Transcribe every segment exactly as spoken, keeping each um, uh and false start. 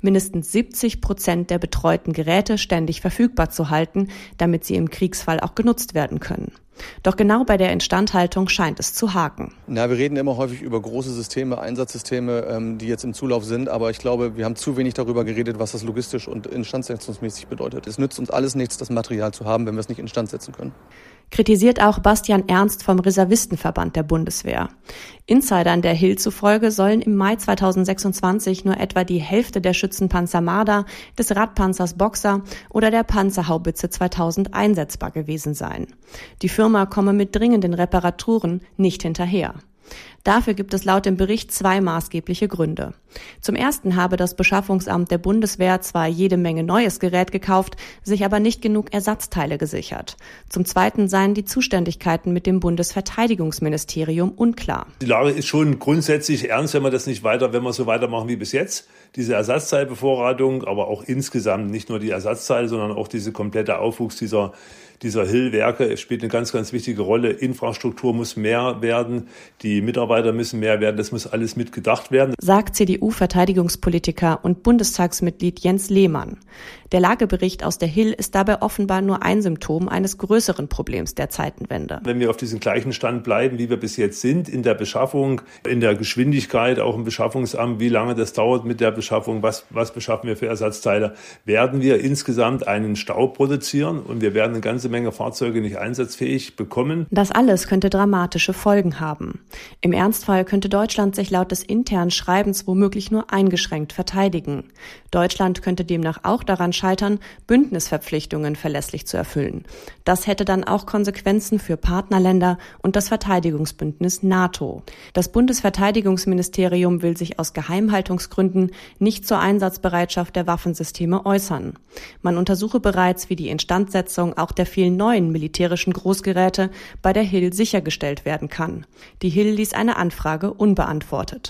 mindestens siebzig Prozent der betreuten Geräte ständig verfügbar zu halten, damit sie im Kriegsfall auch genutzt werden können. Doch genau bei der Instandhaltung scheint es zu haken. Na, wir reden immer häufig über große Systeme, Einsatzsysteme, die jetzt im Zulauf sind. Aber ich glaube, wir haben zu wenig darüber geredet, was das logistisch und instandsetzungsmäßig bedeutet. Es nützt uns alles nichts, das Material zu haben, wenn wir es nicht instand setzen können. Kritisiert auch Bastian Ernst vom Reservistenverband der Bundeswehr. Insidern der Hill zufolge sollen im Mai zweitausendsechsundzwanzig nur etwa die Hälfte der Schützenpanzer Marder, des Radpanzers Boxer oder der Panzerhaubitze zweitausend einsetzbar gewesen sein. Die Firma komme mit dringenden Reparaturen nicht hinterher. Dafür gibt es laut dem Bericht zwei maßgebliche Gründe. Zum ersten habe das Beschaffungsamt der Bundeswehr zwar jede Menge neues Gerät gekauft, sich aber nicht genug Ersatzteile gesichert. Zum zweiten seien die Zuständigkeiten mit dem Bundesverteidigungsministerium unklar. Die Lage ist schon grundsätzlich ernst, wenn wir das nicht weiter, wenn wir so weitermachen wie bis jetzt. Diese Ersatzteilbevorratung, aber auch insgesamt nicht nur die Ersatzteile, sondern auch diese komplette Aufwuchs dieser dieser Hill-Werke spielt eine ganz, ganz wichtige Rolle. Infrastruktur muss mehr werden, die Mitarbeiter müssen mehr werden, das muss alles mitgedacht werden. Sagt C D U-Verteidigungspolitiker und Bundestagsmitglied Jens Lehmann. Der Lagebericht aus der Hill ist dabei offenbar nur ein Symptom eines größeren Problems der Zeitenwende. Wenn wir auf diesem gleichen Stand bleiben, wie wir bis jetzt sind, in der Beschaffung, in der Geschwindigkeit, auch im Beschaffungsamt, wie lange das dauert mit der Beschaffung, was, was beschaffen wir für Ersatzteile, werden wir insgesamt einen Stau produzieren und wir werden eine ganze Menge Fahrzeuge nicht einsatzfähig bekommen. Das alles könnte dramatische Folgen haben. Im Ernstfall könnte Deutschland sich laut des internen Schreibens womöglich nur eingeschränkt verteidigen. Deutschland könnte demnach auch daran scheitern, Bündnisverpflichtungen verlässlich zu erfüllen. Das hätte dann auch Konsequenzen für Partnerländer und das Verteidigungsbündnis NATO. Das Bundesverteidigungsministerium will sich aus Geheimhaltungsgründen nicht zur Einsatzbereitschaft der Waffensysteme äußern. Man untersuche bereits, wie die Instandsetzung auch der vielen neuen militärischen Großgeräte bei der Hill sichergestellt werden kann. Die Hill ließ eine Anfrage unbeantwortet.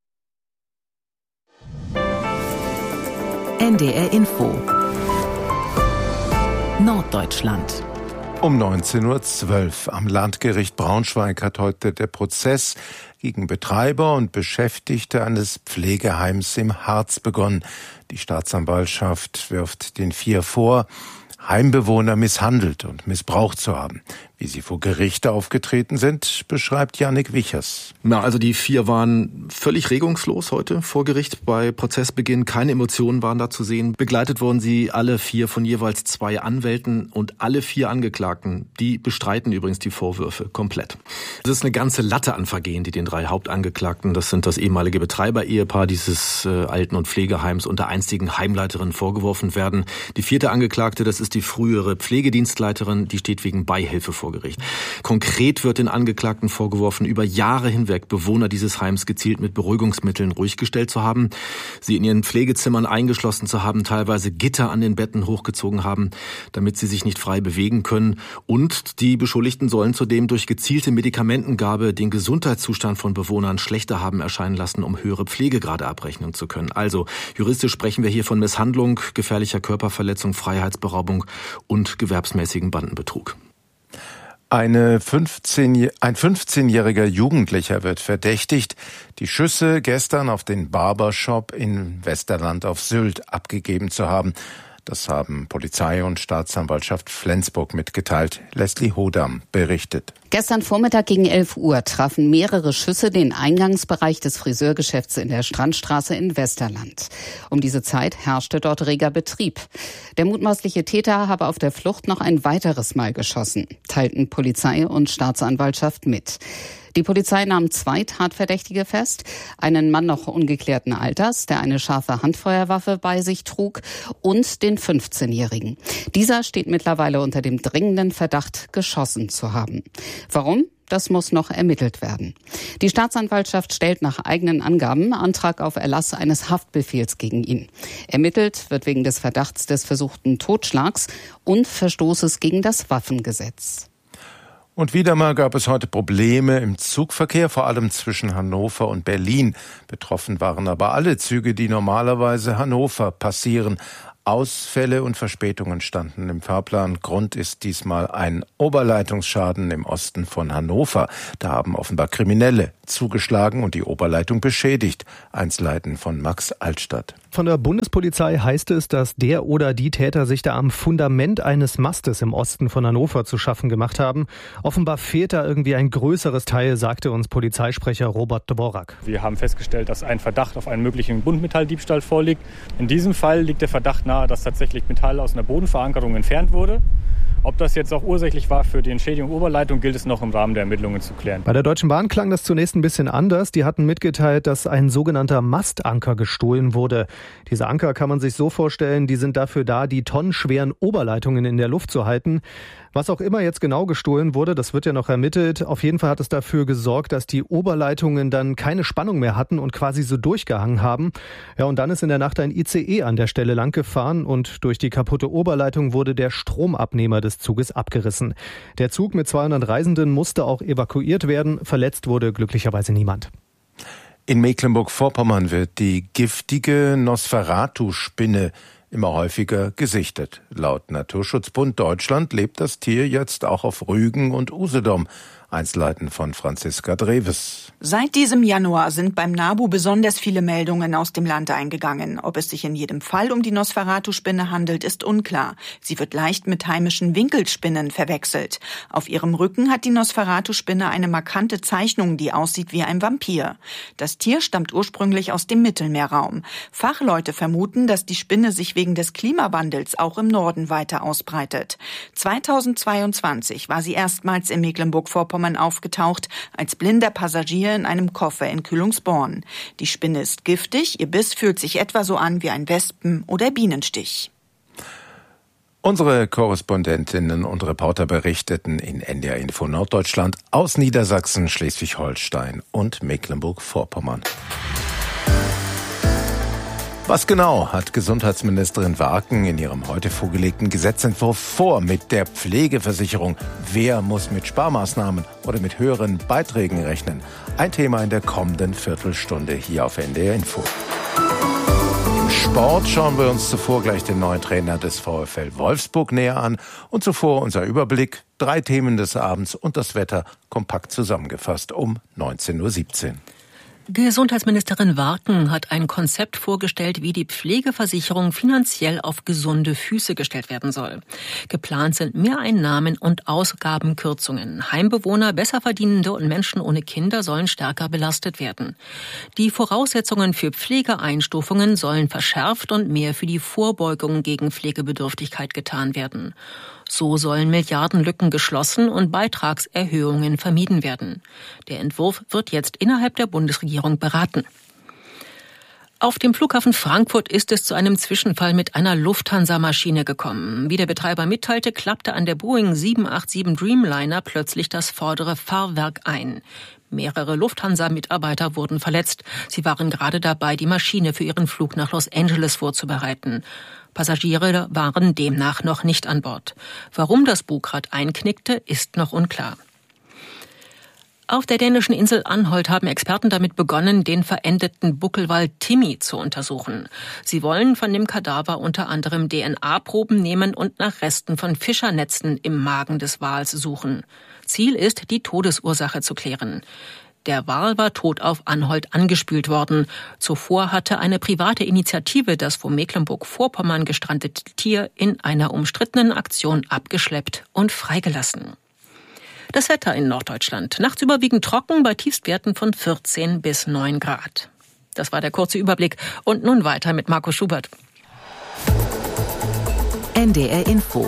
N D R Info Norddeutschland. Um neunzehn Uhr zwölf am Landgericht Braunschweig hat heute der Prozess gegen Betreiber und Beschäftigte eines Pflegeheims im Harz begonnen. Die Staatsanwaltschaft wirft den vier vor, Heimbewohner misshandelt und missbraucht zu haben. Wie sie vor Gericht aufgetreten sind, beschreibt Jannik Wichers. Na, also die vier waren völlig regungslos heute vor Gericht bei Prozessbeginn. Keine Emotionen waren da zu sehen. Begleitet wurden sie alle vier von jeweils zwei Anwälten und alle vier Angeklagten, die bestreiten übrigens die Vorwürfe komplett. Es ist eine ganze Latte an Vergehen, die den drei Hauptangeklagten, das sind das ehemalige Betreiber-Ehepaar dieses äh, Alten- und Pflegeheims und der einstigen Heimleiterin vorgeworfen werden. Die vierte Angeklagte, das ist die frühere Pflegedienstleiterin, die steht wegen Beihilfe vor Gericht. Konkret wird den Angeklagten vorgeworfen, über Jahre hinweg Bewohner dieses Heims gezielt mit Beruhigungsmitteln ruhig gestellt zu haben, sie in ihren Pflegezimmern eingeschlossen zu haben, teilweise Gitter an den Betten hochgezogen haben, damit sie sich nicht frei bewegen können. Und die Beschuldigten sollen zudem durch gezielte Medikamentengabe den Gesundheitszustand von Bewohnern schlechter haben erscheinen lassen, um höhere Pflegegrade abrechnen zu können. Also juristisch sprechen wir hier von Misshandlung, gefährlicher Körperverletzung, Freiheitsberaubung und gewerbsmäßigen Bandenbetrug. Eine fünfzehn, ein fünfzehnjähriger Jugendlicher wird verdächtigt, die Schüsse gestern auf den Barbershop in Westerland auf Sylt abgegeben zu haben. Das haben Polizei und Staatsanwaltschaft Flensburg mitgeteilt. Leslie Hodam berichtet. Gestern Vormittag gegen elf Uhr trafen mehrere Schüsse den Eingangsbereich des Friseurgeschäfts in der Strandstraße in Westerland. Um diese Zeit herrschte dort reger Betrieb. Der mutmaßliche Täter habe auf der Flucht noch ein weiteres Mal geschossen, teilten Polizei und Staatsanwaltschaft mit. Die Polizei nahm zwei Tatverdächtige fest, einen Mann noch ungeklärten Alters, der eine scharfe Handfeuerwaffe bei sich trug, und den fünfzehnjährigen. Dieser steht mittlerweile unter dem dringenden Verdacht, geschossen zu haben. Warum? Das muss noch ermittelt werden. Die Staatsanwaltschaft stellt nach eigenen Angaben Antrag auf Erlass eines Haftbefehls gegen ihn. Ermittelt wird wegen des Verdachts des versuchten Totschlags und Verstoßes gegen das Waffengesetz. Und wieder mal gab es heute Probleme im Zugverkehr, vor allem zwischen Hannover und Berlin. Betroffen waren aber alle Züge, die normalerweise Hannover passieren. Ausfälle und Verspätungen standen im Fahrplan. Grund ist diesmal ein Oberleitungsschaden im Osten von Hannover. Da haben offenbar Kriminelle zugeschlagen und die Oberleitung beschädigt. Einzelheiten von Max Altstadt. Von der Bundespolizei heißt es, dass der oder die Täter sich da am Fundament eines Mastes im Osten von Hannover zu schaffen gemacht haben. Offenbar fehlt da irgendwie ein größeres Teil, sagte uns Polizeisprecher Robert Dvorak. Wir haben festgestellt, dass ein Verdacht auf einen möglichen Buntmetalldiebstahl vorliegt. In diesem Fall liegt der Verdacht nahe, dass tatsächlich Metall aus einer Bodenverankerung entfernt wurde. Ob das jetzt auch ursächlich war für die Entschädigung der Oberleitung, gilt es noch im Rahmen der Ermittlungen zu klären. Bei der Deutschen Bahn klang das zunächst ein bisschen anders. Die hatten mitgeteilt, dass ein sogenannter Mastanker gestohlen wurde. Diese Anker kann man sich so vorstellen, die sind dafür da, die tonnenschweren Oberleitungen in der Luft zu halten. Was auch immer jetzt genau gestohlen wurde, das wird ja noch ermittelt. Auf jeden Fall hat es dafür gesorgt, dass die Oberleitungen dann keine Spannung mehr hatten und quasi so durchgehangen haben. Ja, und dann ist in der Nacht ein I C E an der Stelle lang gefahren und durch die kaputte Oberleitung wurde der Stromabnehmer des Zuges abgerissen. Der Zug mit zweihundert Reisenden musste auch evakuiert werden. Verletzt wurde glücklicherweise niemand. In Mecklenburg-Vorpommern wird die giftige Nosferatu-Spinne immer häufiger gesichtet. Laut Naturschutzbund Deutschland lebt das Tier jetzt auch auf Rügen und Usedom. Einzelheiten von Franziska Dreves. Seit diesem Januar sind beim NABU besonders viele Meldungen aus dem Land eingegangen. Ob es sich in jedem Fall um die Nosferatu-Spinne handelt, ist unklar. Sie wird leicht mit heimischen Winkelspinnen verwechselt. Auf ihrem Rücken hat die Nosferatu-Spinne eine markante Zeichnung, die aussieht wie ein Vampir. Das Tier stammt ursprünglich aus dem Mittelmeerraum. Fachleute vermuten, dass die Spinne sich wegen des Klimawandels auch im Norden weiter ausbreitet. zweitausendzweiundzwanzig war sie erstmals in Mecklenburg-Vorpommern aufgetaucht, als blinder Passagier in einem Koffer in Kühlungsborn. Die Spinne ist giftig, ihr Biss fühlt sich etwa so an wie ein Wespen- oder Bienenstich. Unsere Korrespondentinnen und Reporter berichteten in N D R Info Norddeutschland aus Niedersachsen, Schleswig-Holstein und Mecklenburg-Vorpommern. Was genau hat Gesundheitsministerin Warken in ihrem heute vorgelegten Gesetzentwurf vor mit der Pflegeversicherung? Wer muss mit Sparmaßnahmen oder mit höheren Beiträgen rechnen? Ein Thema in der kommenden Viertelstunde hier auf N D R Info. Im Sport schauen wir uns zuvor gleich den neuen Trainer des VfL Wolfsburg näher an und zuvor unser Überblick, drei Themen des Abends und das Wetter kompakt zusammengefasst um neunzehn Uhr siebzehn. Gesundheitsministerin Warken hat ein Konzept vorgestellt, wie die Pflegeversicherung finanziell auf gesunde Füße gestellt werden soll. Geplant sind Mehreinnahmen und Ausgabenkürzungen. Heimbewohner, Besserverdienende und Menschen ohne Kinder sollen stärker belastet werden. Die Voraussetzungen für Pflegeeinstufungen sollen verschärft und mehr für die Vorbeugung gegen Pflegebedürftigkeit getan werden. So sollen Milliardenlücken geschlossen und Beitragserhöhungen vermieden werden. Der Entwurf wird jetzt innerhalb der Bundesregierung beraten. Auf dem Flughafen Frankfurt ist es zu einem Zwischenfall mit einer Lufthansa-Maschine gekommen. Wie der Betreiber mitteilte, klappte an der Boeing sieben acht sieben Dreamliner plötzlich das vordere Fahrwerk ein. Mehrere Lufthansa-Mitarbeiter wurden verletzt. Sie waren gerade dabei, die Maschine für ihren Flug nach Los Angeles vorzubereiten. Passagiere waren demnach noch nicht an Bord. Warum das Bugrad einknickte, ist noch unklar. Auf der dänischen Insel Anholt haben Experten damit begonnen, den verendeten Buckelwal Timmy zu untersuchen. Sie wollen von dem Kadaver unter anderem D N A-Proben nehmen und nach Resten von Fischernetzen im Magen des Wals suchen. Ziel ist, die Todesursache zu klären. Der Wal war tot auf Anholt angespült worden. Zuvor hatte eine private Initiative das vor Mecklenburg-Vorpommern gestrandete Tier in einer umstrittenen Aktion abgeschleppt und freigelassen. Das Wetter in Norddeutschland. Nachts überwiegend trocken bei Tiefstwerten von vierzehn bis neun Grad. Das war der kurze Überblick. Und nun weiter mit Marco Schubert. N D R Info.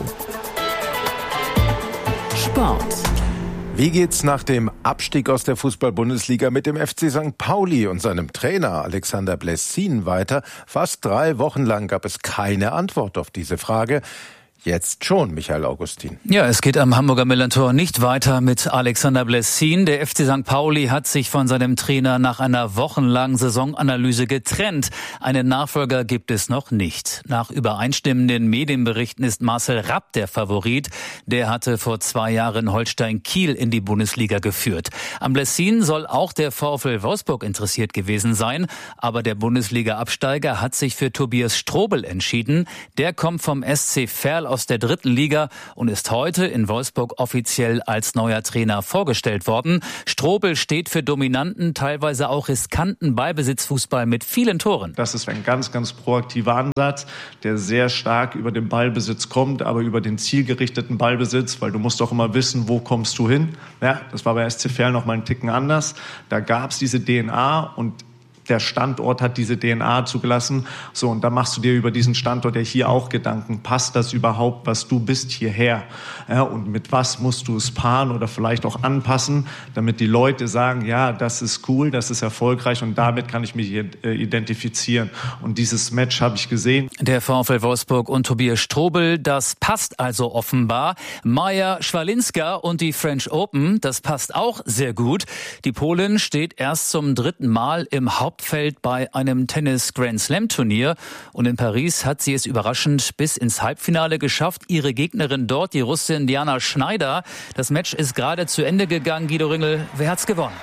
Sport. Wie geht's nach dem Abstieg aus der Fußball-Bundesliga mit dem F C Sankt Pauli und seinem Trainer Alexander Blessin weiter? Fast drei Wochen lang gab es keine Antwort auf diese Frage. Jetzt schon, Michael Augustin. Ja, es geht am Hamburger Millantor nicht weiter mit Alexander Blessin. Der F C Sankt Pauli hat sich von seinem Trainer nach einer wochenlangen Saisonanalyse getrennt. Einen Nachfolger gibt es noch nicht. Nach übereinstimmenden Medienberichten ist Marcel Rapp der Favorit. Der hatte vor zwei Jahren Holstein Kiel in die Bundesliga geführt. Am Blessin soll auch der VfL Wolfsburg interessiert gewesen sein. Aber der Bundesliga-Absteiger hat sich für Tobias Strobel entschieden. Der kommt vom S C Verl aus der dritten Liga und ist heute in Wolfsburg offiziell als neuer Trainer vorgestellt worden. Strobel steht für dominanten, teilweise auch riskanten Ballbesitzfußball mit vielen Toren. Das ist ein ganz, ganz proaktiver Ansatz, der sehr stark über den Ballbesitz kommt, aber über den zielgerichteten Ballbesitz, weil du musst doch immer wissen, wo kommst du hin. Ja, das war bei S C Verl noch mal einen Ticken anders. Da gab es diese D N A und der Standort hat diese D N A zugelassen. So, und da machst du dir über diesen Standort ja hier auch Gedanken. Passt das überhaupt, was du bist, hierher? Ja, und mit was musst du es paaren oder vielleicht auch anpassen, damit die Leute sagen, ja, das ist cool, das ist erfolgreich und damit kann ich mich identifizieren. Und dieses Match habe ich gesehen. Der VfL Wolfsburg und Tobias Strobel, das passt also offenbar. Maja Schwalinska und die French Open, das passt auch sehr gut. Die Polin steht erst zum dritten Mal im Haupt Feld bei einem Tennis-Grand-Slam-Turnier. Und in Paris hat sie es überraschend bis ins Halbfinale geschafft. Ihre Gegnerin dort, die Russin Diana Schneider. Das Match ist gerade zu Ende gegangen. Guido Ringel, wer hat's gewonnen?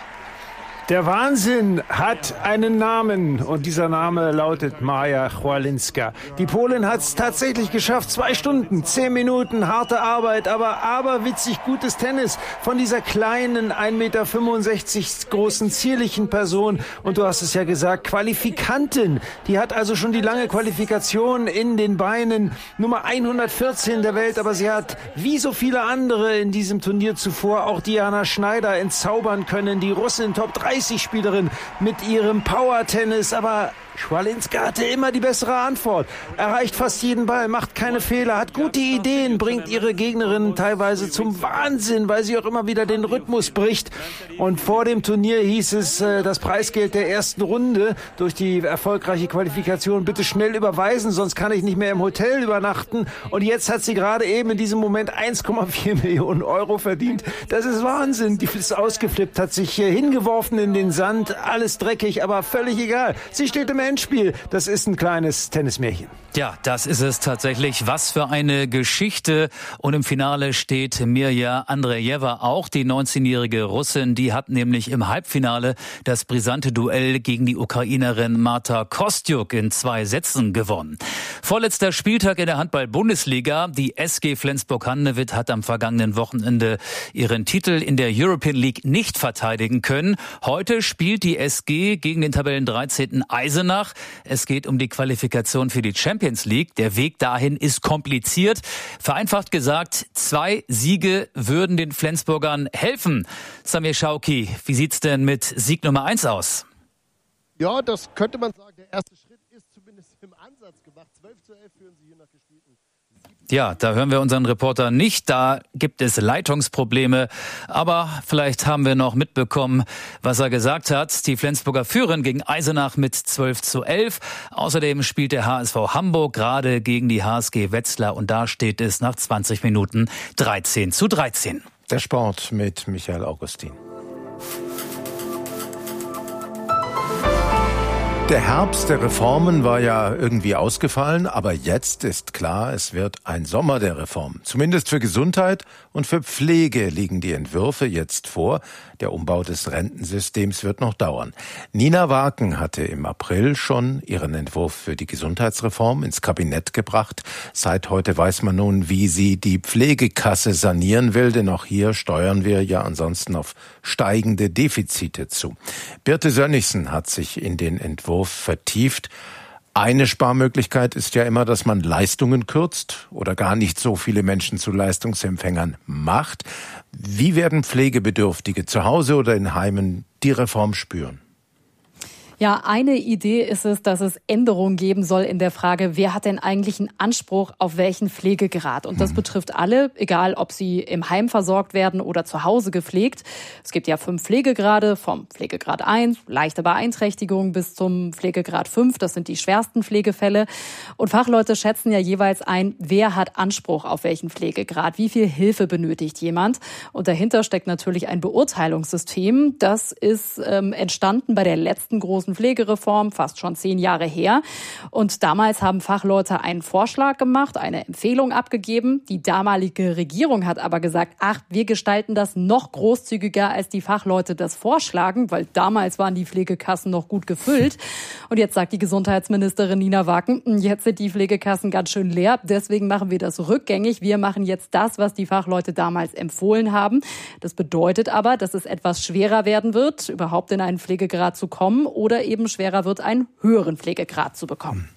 Der Wahnsinn hat einen Namen und dieser Name lautet Maja Schwalinska. Die Polin hat es tatsächlich geschafft. Zwei Stunden, zehn Minuten, harte Arbeit, aber aberwitzig gutes Tennis von dieser kleinen, ein Meter fünfundsechzig großen, zierlichen Person. Und du hast es ja gesagt, Qualifikantin. Die hat also schon die lange Qualifikation in den Beinen. Nummer hundertvierzehn der Welt, aber sie hat, wie so viele andere in diesem Turnier zuvor, auch Diana Schneider entzaubern können. Die Russin Top dreißig Spielerin mit ihrem Power-Tennis, aber Schwalinska hatte immer die bessere Antwort. Erreicht fast jeden Ball, macht keine Fehler, hat gute Ideen, bringt ihre Gegnerinnen teilweise zum Wahnsinn, weil sie auch immer wieder den Rhythmus bricht. Und vor dem Turnier hieß es, das Preisgeld der ersten Runde durch die erfolgreiche Qualifikation bitte schnell überweisen, sonst kann ich nicht mehr im Hotel übernachten. Und jetzt hat sie gerade eben in diesem Moment eins Komma vier Millionen Euro verdient. Das ist Wahnsinn. Die ist ausgeflippt, hat sich hingeworfen in den Sand, alles dreckig, aber völlig egal. Sie steht im Endspiel. Das ist ein kleines Tennismärchen. Ja, das ist es tatsächlich. Was für eine Geschichte. Und im Finale steht Mirja Andrejewa, auch die neunzehnjährige Russin. Die hat nämlich im Halbfinale das brisante Duell gegen die Ukrainerin Marta Kostyuk in zwei Sätzen gewonnen. Vorletzter Spieltag in der Handball-Bundesliga. Die S G Flensburg-Handewitt hat am vergangenen Wochenende ihren Titel in der European League nicht verteidigen können. Heute spielt die S G gegen den Tabellendreizehnten Eisenach. Es geht um die Qualifikation für die Champions League. Der Weg dahin ist kompliziert. Vereinfacht gesagt, zwei Siege würden den Flensburgern helfen. Samir Schauki, wie sieht's denn mit Sieg Nummer eins aus? Ja, das könnte man sagen. Der erste Schritt ist zumindest im Ansatz gemacht. zwölf zu elf führen sie hier nach gespielten. Ja, da hören wir unseren Reporter nicht. Da gibt es Leitungsprobleme. Aber vielleicht haben wir noch mitbekommen, was er gesagt hat. Die Flensburger führen gegen Eisenach mit zwölf zu elf. Außerdem spielt der H S V Hamburg gerade gegen die H S G Wetzlar. Und da steht es nach zwanzig Minuten dreizehn zu dreizehn. Der Sport mit Michael Augustin. Der Herbst der Reformen war ja irgendwie ausgefallen, aber jetzt ist klar, es wird ein Sommer der Reform. Zumindest für Gesundheit und für Pflege liegen die Entwürfe jetzt vor. Der Umbau des Rentensystems wird noch dauern. Nina Waken hatte im April schon ihren Entwurf für die Gesundheitsreform ins Kabinett gebracht. Seit heute weiß man nun, wie sie die Pflegekasse sanieren will, denn auch hier steuern wir ja ansonsten auf steigende Defizite zu. Birte Sönnigsen hat sich in den Entwurf vertieft. Eine Sparmöglichkeit ist ja immer, dass man Leistungen kürzt oder gar nicht so viele Menschen zu Leistungsempfängern macht. Wie werden Pflegebedürftige zu Hause oder in Heimen die Reform spüren? Ja, eine Idee ist es, dass es Änderungen geben soll in der Frage, wer hat denn eigentlich einen Anspruch auf welchen Pflegegrad? Und das betrifft alle, egal ob sie im Heim versorgt werden oder zu Hause gepflegt. Es gibt ja fünf Pflegegrade, vom Pflegegrad eins, leichte Beeinträchtigung, bis zum Pflegegrad fünf. Das sind die schwersten Pflegefälle. Und Fachleute schätzen ja jeweils ein, wer hat Anspruch auf welchen Pflegegrad, wie viel Hilfe benötigt jemand. Und dahinter steckt natürlich ein Beurteilungssystem. Das ist ähm, entstanden bei der letzten großen Pflegereform, fast schon zehn Jahre her. Und damals haben Fachleute einen Vorschlag gemacht, eine Empfehlung abgegeben. Die damalige Regierung hat aber gesagt, ach, wir gestalten das noch großzügiger, als die Fachleute das vorschlagen, weil damals waren die Pflegekassen noch gut gefüllt. Und jetzt sagt die Gesundheitsministerin Nina Wacken, jetzt sind die Pflegekassen ganz schön leer, deswegen machen wir das rückgängig. Wir machen jetzt das, was die Fachleute damals empfohlen haben. Das bedeutet aber, dass es etwas schwerer werden wird, überhaupt in einen Pflegegrad zu kommen oder eben schwerer wird, einen höheren Pflegegrad zu bekommen.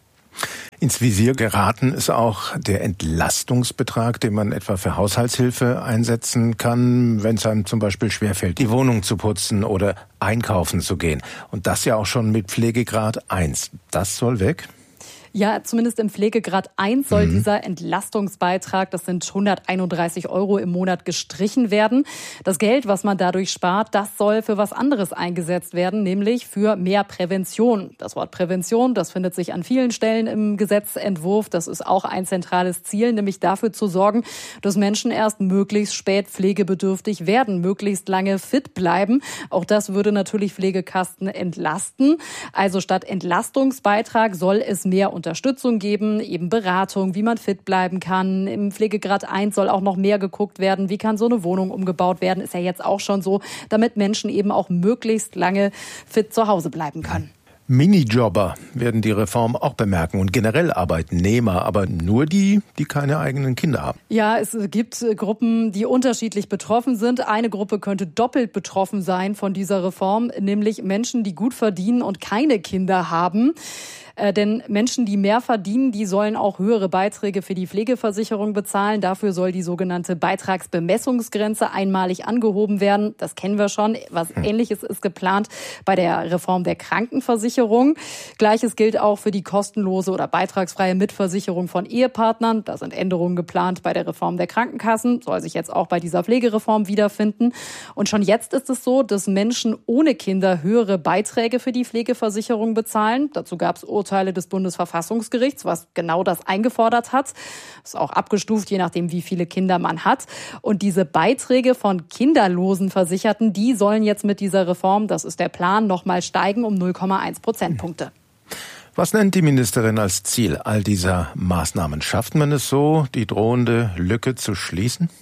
Ins Visier geraten ist auch der Entlastungsbetrag, den man etwa für Haushaltshilfe einsetzen kann, wenn es einem zum Beispiel schwerfällt, die Wohnung zu putzen oder einkaufen zu gehen. Und das ja auch schon mit Pflegegrad eins. Das soll weg? Ja, zumindest im Pflegegrad eins soll mhm. dieser Entlastungsbeitrag, das sind hunderteinunddreißig Euro im Monat, gestrichen werden. Das Geld, was man dadurch spart, das soll für was anderes eingesetzt werden, nämlich für mehr Prävention. Das Wort Prävention, das findet sich an vielen Stellen im Gesetzentwurf. Das ist auch ein zentrales Ziel, nämlich dafür zu sorgen, dass Menschen erst möglichst spät pflegebedürftig werden, möglichst lange fit bleiben. Auch das würde natürlich Pflegekasten entlasten. Also statt Entlastungsbeitrag soll es mehr Unterstützung geben, eben Beratung, wie man fit bleiben kann. Im Pflegegrad eins soll auch noch mehr geguckt werden, wie kann so eine Wohnung umgebaut werden, ist ja jetzt auch schon so, damit Menschen eben auch möglichst lange fit zu Hause bleiben können. Minijobber werden die Reform auch bemerken und generell Arbeitnehmer, aber nur die, die keine eigenen Kinder haben. Ja, es gibt Gruppen, die unterschiedlich betroffen sind. Eine Gruppe könnte doppelt betroffen sein von dieser Reform, nämlich Menschen, die gut verdienen und keine Kinder haben. Äh, denn Menschen, die mehr verdienen, die sollen auch höhere Beiträge für die Pflegeversicherung bezahlen. Dafür soll die sogenannte Beitragsbemessungsgrenze einmalig angehoben werden. Das kennen wir schon. Was hm. Ähnliches ist geplant bei der Reform der Krankenversicherung. Gleiches gilt auch für die kostenlose oder beitragsfreie Mitversicherung von Ehepartnern. Da sind Änderungen geplant bei der Reform der Krankenkassen. Soll sich jetzt auch bei dieser Pflegereform wiederfinden. Und schon jetzt ist es so, dass Menschen ohne Kinder höhere Beiträge für die Pflegeversicherung bezahlen. Dazu gab es Urteile des Bundesverfassungsgerichts, was genau das eingefordert hat. Ist auch abgestuft, je nachdem, wie viele Kinder man hat. Und diese Beiträge von kinderlosen Versicherten, die sollen jetzt mit dieser Reform, das ist der Plan, nochmal steigen um null Komma eins Prozentpunkte. Was nennt die Ministerin als Ziel all dieser Maßnahmen? Schafft man es so, die drohende Lücke zu schließen?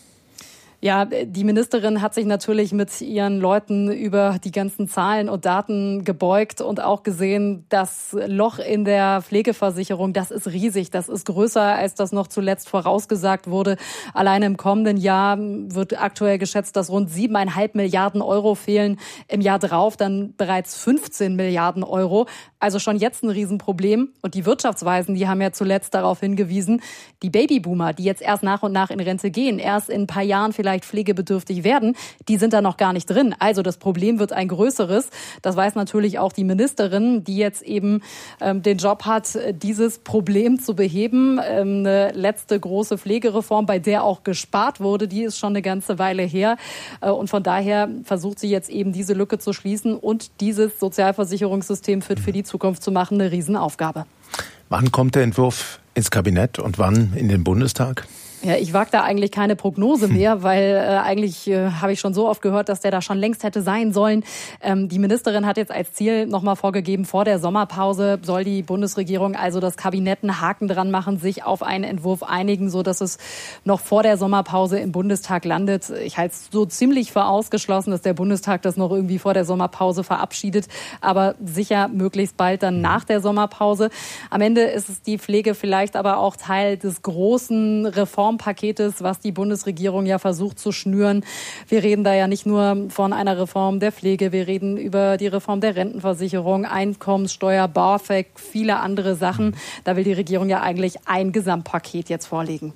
Ja, die Ministerin hat sich natürlich mit ihren Leuten über die ganzen Zahlen und Daten gebeugt und auch gesehen, das Loch in der Pflegeversicherung, das ist riesig. Das ist größer, als das noch zuletzt vorausgesagt wurde. Alleine im kommenden Jahr wird aktuell geschätzt, dass rund siebeneinhalb Milliarden Euro fehlen. Im Jahr drauf dann bereits fünfzehn Milliarden Euro. Also schon jetzt ein Riesenproblem. Und die Wirtschaftsweisen, die haben ja zuletzt darauf hingewiesen, die Babyboomer, die jetzt erst nach und nach in Rente gehen, erst in ein paar Jahren vielleicht pflegebedürftig werden, die sind da noch gar nicht drin. Also das Problem wird ein größeres. Das weiß natürlich auch die Ministerin, die jetzt eben ähm, den Job hat, dieses Problem zu beheben. Ähm, eine letzte große Pflegereform, bei der auch gespart wurde, die ist schon eine ganze Weile her. Äh, und von daher versucht sie jetzt eben diese Lücke zu schließen und dieses Sozialversicherungssystem fit für die Zukunft zu machen. Eine Riesenaufgabe. Wann kommt der Entwurf ins Kabinett und wann in den Bundestag? Ja, ich wage da eigentlich keine Prognose mehr, weil äh, eigentlich äh, habe ich schon so oft gehört, dass der da schon längst hätte sein sollen. Ähm, die Ministerin hat jetzt als Ziel nochmal vorgegeben, vor der Sommerpause soll die Bundesregierung, also das Kabinett, einen Haken dran machen, sich auf einen Entwurf einigen, so dass es noch vor der Sommerpause im Bundestag landet. Ich halte es so ziemlich für ausgeschlossen, dass der Bundestag das noch irgendwie vor der Sommerpause verabschiedet, aber sicher möglichst bald dann nach der Sommerpause. Am Ende ist es die Pflege vielleicht aber auch Teil des großen Reform Paketes, was die Bundesregierung ja versucht zu schnüren. Wir reden da ja nicht nur von einer Reform der Pflege, wir reden über die Reform der Rentenversicherung, Einkommenssteuer, BAföG, viele andere Sachen. Da will die Regierung ja eigentlich ein Gesamtpaket jetzt vorlegen.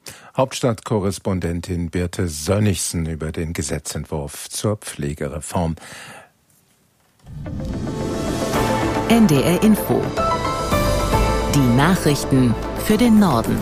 Hauptstadtkorrespondentin Birte Sönnigsen über den Gesetzentwurf zur Pflegereform. N D R Info. Die Nachrichten für den Norden.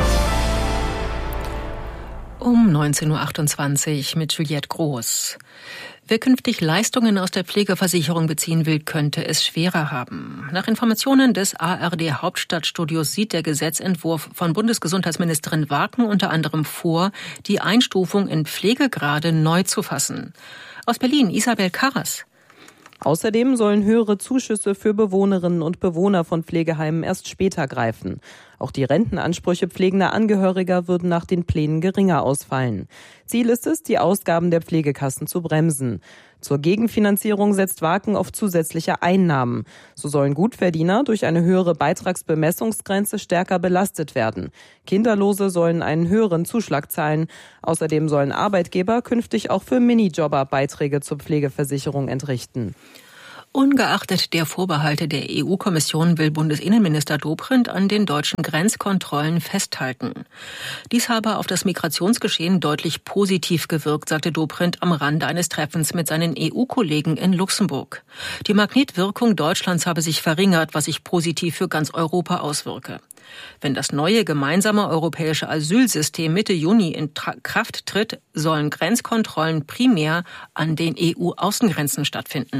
Um neunzehn Uhr achtundzwanzig mit Juliette Groß. Wer künftig Leistungen aus der Pflegeversicherung beziehen will, könnte es schwerer haben. Nach Informationen des A R D-Hauptstadtstudios sieht der Gesetzentwurf von Bundesgesundheitsministerin Warken unter anderem vor, die Einstufung in Pflegegrade neu zu fassen. Aus Berlin, Isabel Karras. Außerdem sollen höhere Zuschüsse für Bewohnerinnen und Bewohner von Pflegeheimen erst später greifen. Auch die Rentenansprüche pflegender Angehöriger würden nach den Plänen geringer ausfallen. Ziel ist es, die Ausgaben der Pflegekassen zu bremsen. Zur Gegenfinanzierung setzt Warken auf zusätzliche Einnahmen. So sollen Gutverdiener durch eine höhere Beitragsbemessungsgrenze stärker belastet werden. Kinderlose sollen einen höheren Zuschlag zahlen. Außerdem sollen Arbeitgeber künftig auch für Minijobber Beiträge zur Pflegeversicherung entrichten. Ungeachtet der Vorbehalte der E U-Kommission will Bundesinnenminister Dobrindt an den deutschen Grenzkontrollen festhalten. Dies habe auf das Migrationsgeschehen deutlich positiv gewirkt, sagte Dobrindt am Rande eines Treffens mit seinen E U-Kollegen in Luxemburg. Die Magnetwirkung Deutschlands habe sich verringert, was sich positiv für ganz Europa auswirke. Wenn das neue gemeinsame europäische Asylsystem Mitte Juni in Tra- Kraft tritt, sollen Grenzkontrollen primär an den E U-Außengrenzen stattfinden.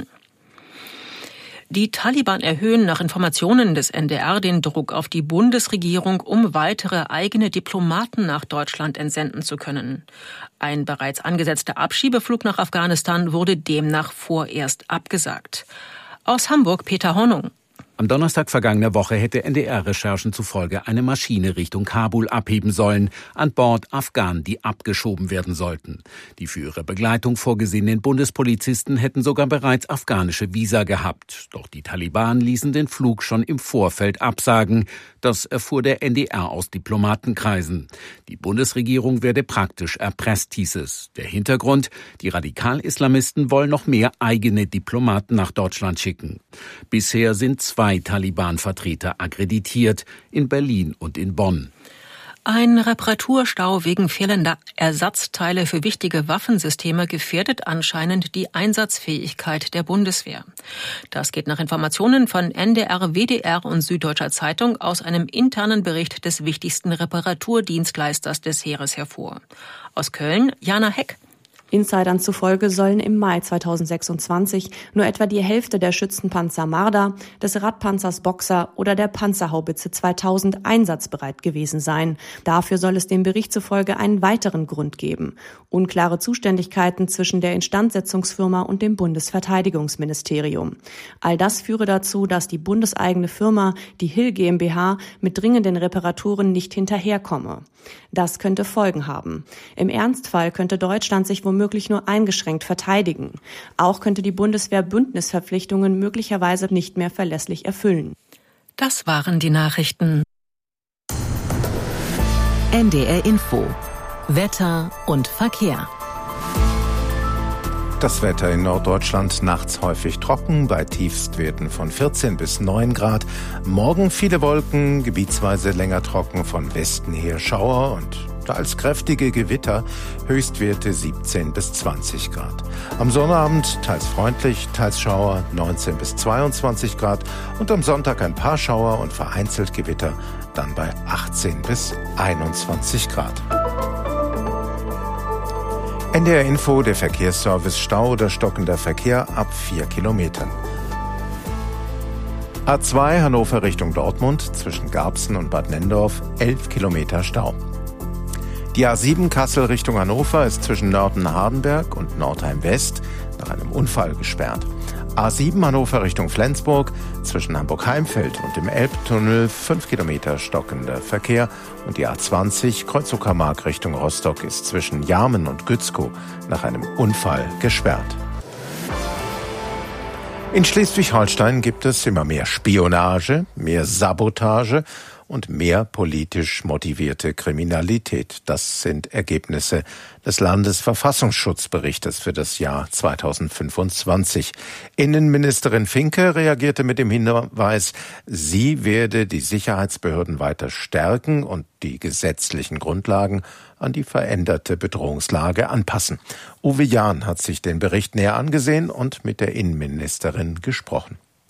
Die Taliban erhöhen nach Informationen des N D R den Druck auf die Bundesregierung, um weitere eigene Diplomaten nach Deutschland entsenden zu können. Ein bereits angesetzter Abschiebeflug nach Afghanistan wurde demnach vorerst abgesagt. Aus Hamburg Peter Hornung. Am Donnerstag vergangener Woche hätte N D R-Recherchen zufolge eine Maschine Richtung Kabul abheben sollen, an Bord Afghanen, die abgeschoben werden sollten. Die für ihre Begleitung vorgesehenen Bundespolizisten hätten sogar bereits afghanische Visa gehabt. Doch die Taliban ließen den Flug schon im Vorfeld absagen. Das erfuhr der N D R aus Diplomatenkreisen. Die Bundesregierung werde praktisch erpresst, hieß es. Der Hintergrund: Die Radikal-Islamisten wollen noch mehr eigene Diplomaten nach Deutschland schicken. Bisher sind zwei Taliban-Vertreter akkreditiert, in Berlin und in Bonn. Ein Reparaturstau wegen fehlender Ersatzteile für wichtige Waffensysteme gefährdet anscheinend die Einsatzfähigkeit der Bundeswehr. Das geht nach Informationen von N D R, W D R und Süddeutscher Zeitung aus einem internen Bericht des wichtigsten Reparaturdienstleisters des Heeres hervor. Aus Köln, Jana Heck. Insidern zufolge sollen im Mai zweitausendsechsundzwanzig nur etwa die Hälfte der Schützenpanzer Marder, des Radpanzers Boxer oder der Panzerhaubitze zweitausend einsatzbereit gewesen sein. Dafür soll es dem Bericht zufolge einen weiteren Grund geben: unklare Zuständigkeiten zwischen der Instandsetzungsfirma und dem Bundesverteidigungsministerium. All das führe dazu, dass die bundeseigene Firma, die Hill GmbH, mit dringenden Reparaturen nicht hinterherkomme. Das könnte Folgen haben. Im Ernstfall könnte Deutschland sich womöglich nur eingeschränkt verteidigen. Auch könnte die Bundeswehr Bündnisverpflichtungen möglicherweise nicht mehr verlässlich erfüllen. Das waren die Nachrichten. N D R Info. Wetter und Verkehr. Das Wetter in Norddeutschland nachts häufig trocken, bei Tiefstwerten von vierzehn bis neun Grad. Morgen viele Wolken, gebietsweise länger trocken, von Westen her Schauer und teils kräftige Gewitter, Höchstwerte siebzehn bis zwanzig Grad. Am Sonnabend teils freundlich, teils Schauer, neunzehn bis zweiundzwanzig Grad und am Sonntag ein paar Schauer und vereinzelt Gewitter, dann bei achtzehn bis einundzwanzig Grad. N D R Info, der Verkehrsservice: Stau oder stockender Verkehr ab vier Kilometern. A zwei Hannover Richtung Dortmund zwischen Garbsen und Bad Nenndorf elf Kilometer Stau. Die A sieben Kassel Richtung Hannover ist zwischen Nörten-Hardenberg und Nordheim West nach einem Unfall gesperrt. A sieben Hannover Richtung Flensburg zwischen Hamburg-Heimfeld und dem Elbtunnel fünf Kilometer stockender Verkehr. Und die A zwanzig Kreuz-Uckermark Richtung Rostock ist zwischen Jarmen und Gützkow nach einem Unfall gesperrt. In Schleswig-Holstein gibt es immer mehr Spionage, mehr Sabotage und mehr politisch motivierte Kriminalität. Das sind Ergebnisse des Landesverfassungsschutzberichtes für das Jahr zweitausendfünfundzwanzig. Innenministerin Finke reagierte mit dem Hinweis, sie werde die Sicherheitsbehörden weiter stärken und die gesetzlichen Grundlagen an die veränderte Bedrohungslage anpassen. Uwe Jahn hat sich den Bericht näher angesehen und mit der Innenministerin gesprochen.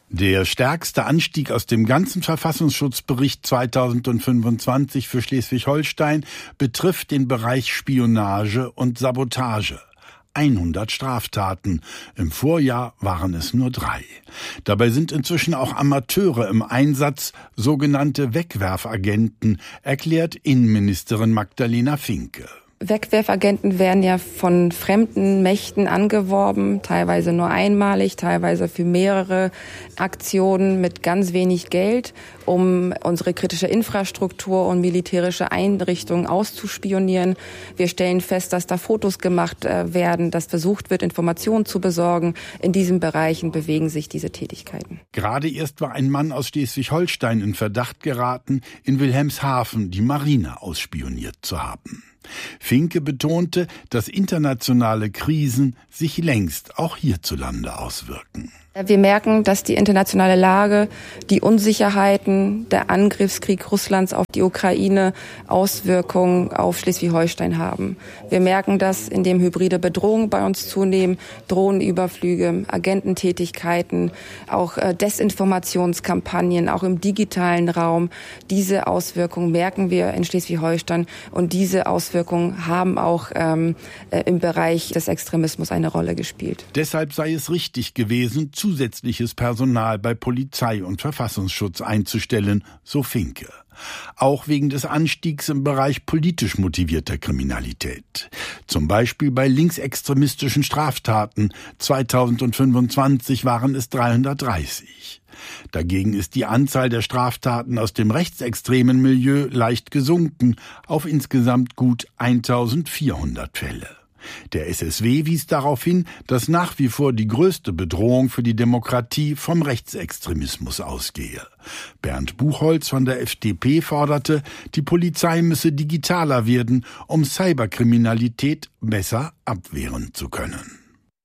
Der stärkste Anstieg aus dem ganzen Verfassungsschutzbericht zweitausendfünfundzwanzig für Schleswig-Holstein betrifft den Bereich Spionage und Sabotage. hundert Straftaten. Im Vorjahr waren es nur drei. Dabei sind inzwischen auch Amateure im Einsatz, sogenannte Wegwerfagenten, erklärt Innenministerin Magdalena Finke. Wegwerfagenten werden ja von fremden Mächten angeworben, teilweise nur einmalig, teilweise für mehrere Aktionen mit ganz wenig Geld, um unsere kritische Infrastruktur und militärische Einrichtungen auszuspionieren. Wir stellen fest, dass da Fotos gemacht werden, dass versucht wird, Informationen zu besorgen. In diesen Bereichen bewegen sich diese Tätigkeiten. Gerade erst war ein Mann aus Schleswig-Holstein in Verdacht geraten, in Wilhelmshaven die Marine ausspioniert zu haben. Finke betonte, dass internationale Krisen sich längst auch hierzulande auswirken. Wir merken, dass die internationale Lage, die Unsicherheiten, der Angriffskrieg Russlands auf die Ukraine Auswirkungen auf Schleswig-Holstein haben. Wir merken das, indem hybride Bedrohungen bei uns zunehmen, Drohnenüberflüge, Agententätigkeiten, auch Desinformationskampagnen, auch im digitalen Raum. Diese Auswirkungen merken wir in Schleswig-Holstein und diese Auswirkungen haben auch ähm, im Bereich des Extremismus eine Rolle gespielt. Deshalb sei es richtig gewesen, zusätzliches Personal bei Polizei und Verfassungsschutz einzustellen, so Finke. Auch wegen des Anstiegs im Bereich politisch motivierter Kriminalität. Zum Beispiel bei linksextremistischen Straftaten. zweitausendfünfundzwanzig waren es dreihundertdreißig. Dagegen ist die Anzahl der Straftaten aus dem rechtsextremen Milieu leicht gesunken auf insgesamt gut eintausendvierhundert Fälle. Der S S W wies darauf hin, dass nach wie vor die größte Bedrohung für die Demokratie vom Rechtsextremismus ausgehe. Bernd Buchholz von der F D P forderte, die Polizei müsse digitaler werden, um Cyberkriminalität besser abwehren zu können.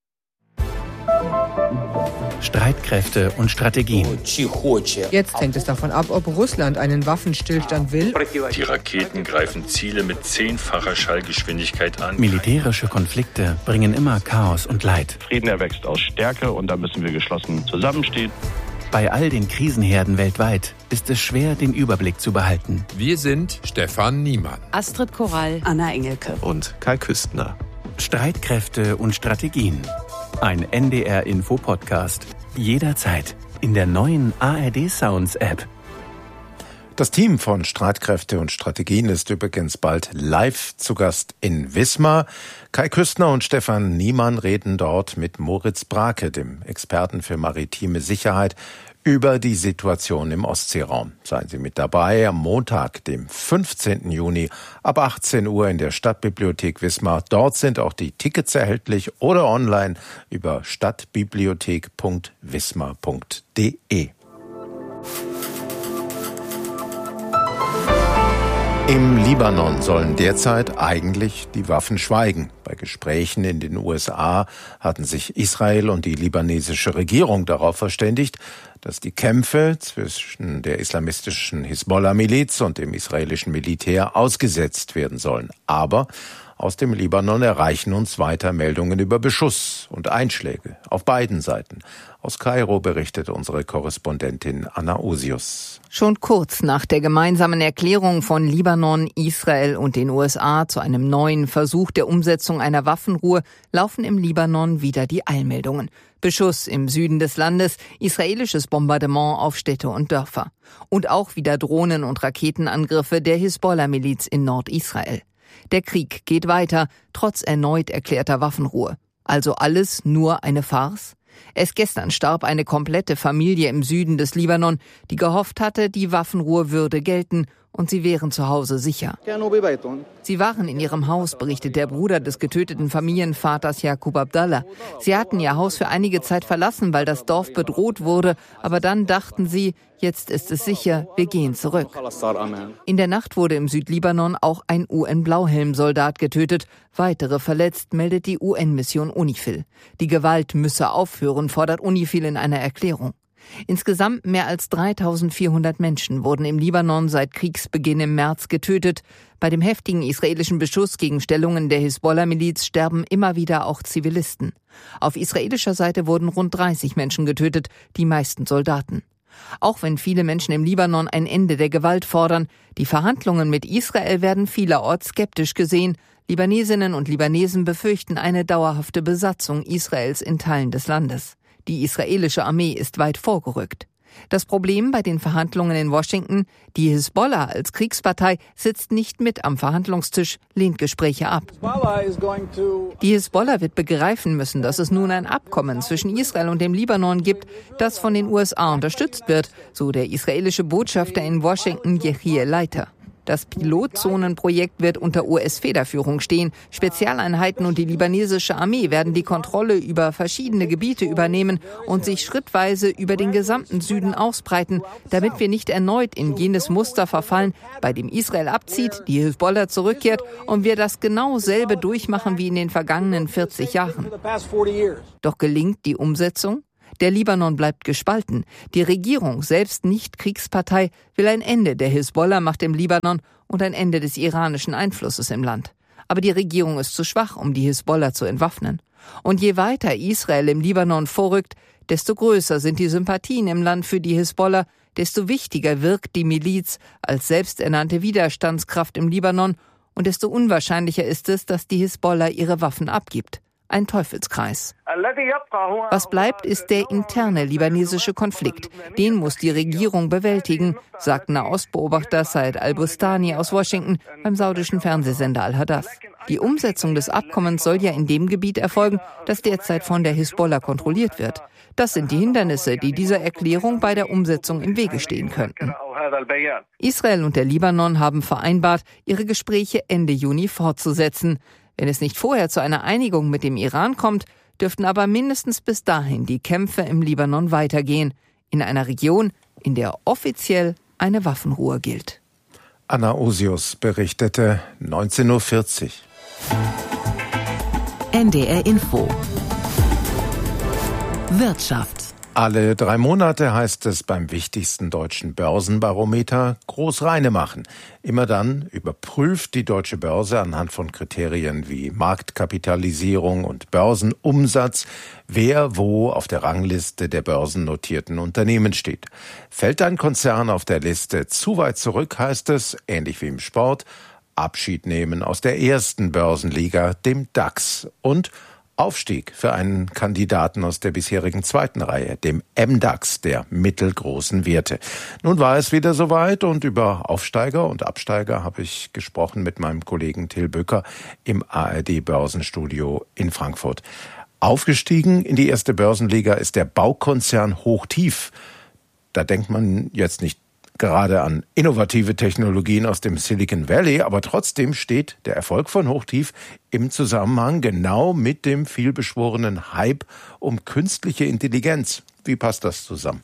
Streitkräfte und Strategien. Jetzt hängt es davon ab, ob Russland einen Waffenstillstand will. Die Raketen greifen Ziele mit zehnfacher Schallgeschwindigkeit an. Militärische Konflikte bringen immer Chaos und Leid. Frieden erwächst aus Stärke und da müssen wir geschlossen zusammenstehen. Bei all den Krisenherden weltweit ist es schwer, den Überblick zu behalten. Wir sind Stefan Niemann, Astrid Korall, Anna Engelke und Kai Küstner. Streitkräfte und Strategien. Ein N D R-Info-Podcast. Jederzeit in der neuen A R D-Sounds-App. Das Team von Streitkräfte und Strategien ist übrigens bald live zu Gast in Wismar. Kai Küstner und Stefan Niemann reden dort mit Moritz Brake, dem Experten für maritime Sicherheit, über die Situation im Ostseeraum. Seien Sie mit dabei am Montag, dem fünfzehnten Juni ab achtzehn Uhr in der Stadtbibliothek Wismar. Dort sind auch die Tickets erhältlich oder online über stadtbibliothek punkt wismar punkt de. Im Libanon sollen derzeit eigentlich die Waffen schweigen. Bei Gesprächen in den U S A hatten sich Israel und die libanesische Regierung darauf verständigt, dass die Kämpfe zwischen der islamistischen Hisbollah-Miliz und dem israelischen Militär ausgesetzt werden sollen. Aber aus dem Libanon erreichen uns weiter Meldungen über Beschuss und Einschläge auf beiden Seiten. Aus Kairo berichtet unsere Korrespondentin Anna Osius. Schon kurz nach der gemeinsamen Erklärung von Libanon, Israel und den U S A zu einem neuen Versuch der Umsetzung einer Waffenruhe laufen im Libanon wieder die Eilmeldungen. Beschuss im Süden des Landes, israelisches Bombardement auf Städte und Dörfer. Und auch wieder Drohnen- und Raketenangriffe der Hisbollah-Miliz in Nordisrael. Der Krieg geht weiter, trotz erneut erklärter Waffenruhe. Also alles nur eine Farce? Erst gestern starb eine komplette Familie im Süden des Libanon, die gehofft hatte, die Waffenruhe würde gelten und sie wären zu Hause sicher. Sie waren in ihrem Haus, berichtet der Bruder des getöteten Familienvaters Yaqub Abdallah. Sie hatten ihr Haus für einige Zeit verlassen, weil das Dorf bedroht wurde, aber dann dachten sie, jetzt ist es sicher, wir gehen zurück. In der Nacht wurde im Südlibanon auch ein U N-Blauhelm-Soldat getötet. Weitere verletzt, meldet die U N-Mission UNIFIL. Die Gewalt müsse aufhören, fordert UNIFIL in einer Erklärung. Insgesamt mehr als dreitausendvierhundert Menschen wurden im Libanon seit Kriegsbeginn im März getötet. Bei dem heftigen israelischen Beschuss gegen Stellungen der Hisbollah-Miliz sterben immer wieder auch Zivilisten. Auf israelischer Seite wurden rund dreißig Menschen getötet, die meisten Soldaten. Auch wenn viele Menschen im Libanon ein Ende der Gewalt fordern, die Verhandlungen mit Israel werden vielerorts skeptisch gesehen. Libanesinnen und Libanesen befürchten eine dauerhafte Besatzung Israels in Teilen des Landes. Die israelische Armee ist weit vorgerückt. Das Problem bei den Verhandlungen in Washington: die Hisbollah als Kriegspartei sitzt nicht mit am Verhandlungstisch, lehnt Gespräche ab. Die Hisbollah wird begreifen müssen, dass es nun ein Abkommen zwischen Israel und dem Libanon gibt, das von den U S A unterstützt wird, so der israelische Botschafter in Washington, Yechiel Leiter. Das Pilotzonenprojekt wird unter U S-Federführung stehen. Spezialeinheiten und die libanesische Armee werden die Kontrolle über verschiedene Gebiete übernehmen und sich schrittweise über den gesamten Süden ausbreiten, damit wir nicht erneut in jenes Muster verfallen, bei dem Israel abzieht, die Hisbollah zurückkehrt und wir das genau selbe durchmachen wie in den vergangenen vierzig Jahren. Doch gelingt die Umsetzung? Der Libanon bleibt gespalten. Die Regierung, selbst nicht Kriegspartei, will ein Ende der Hisbollah-Macht im Libanon und ein Ende des iranischen Einflusses im Land. Aber die Regierung ist zu schwach, um die Hisbollah zu entwaffnen. Und je weiter Israel im Libanon vorrückt, desto größer sind die Sympathien im Land für die Hisbollah, desto wichtiger wirkt die Miliz als selbsternannte Widerstandskraft im Libanon und desto unwahrscheinlicher ist es, dass die Hisbollah ihre Waffen abgibt. Ein Teufelskreis. Was bleibt, ist der interne libanesische Konflikt. Den muss die Regierung bewältigen, sagt Nahostbeobachter Said al-Bustani aus Washington beim saudischen Fernsehsender Al-Hadath. Die Umsetzung des Abkommens soll ja in dem Gebiet erfolgen, das derzeit von der Hisbollah kontrolliert wird. Das sind die Hindernisse, die dieser Erklärung bei der Umsetzung im Wege stehen könnten. Israel und der Libanon haben vereinbart, ihre Gespräche Ende Juni fortzusetzen. Wenn es nicht vorher zu einer Einigung mit dem Iran kommt, dürften aber mindestens bis dahin die Kämpfe im Libanon weitergehen, in einer Region, in der offiziell eine Waffenruhe gilt. Anna Osius berichtete neunzehn Uhr vierzig. N D R Info. Wirtschaft. Alle drei Monate heißt es beim wichtigsten deutschen Börsenbarometer groß reine machen. Immer dann überprüft die Deutsche Börse anhand von Kriterien wie Marktkapitalisierung und Börsenumsatz, wer wo auf der Rangliste der börsennotierten Unternehmen steht. Fällt ein Konzern auf der Liste zu weit zurück, heißt es, ähnlich wie im Sport, Abschied nehmen aus der ersten Börsenliga, dem DAX, und Aufstieg für einen Kandidaten aus der bisherigen zweiten Reihe, dem M DAX, der mittelgroßen Werte. Nun war es wieder soweit und über Aufsteiger und Absteiger habe ich gesprochen mit meinem Kollegen Till Böcker im A R D-Börsenstudio in Frankfurt. Aufgestiegen in die erste Börsenliga ist der Baukonzern Hochtief. Da denkt man jetzt nicht gerade an innovative Technologien aus dem Silicon Valley, aber trotzdem steht der Erfolg von Hochtief im Zusammenhang genau mit dem vielbeschworenen Hype um künstliche Intelligenz. Wie passt das zusammen?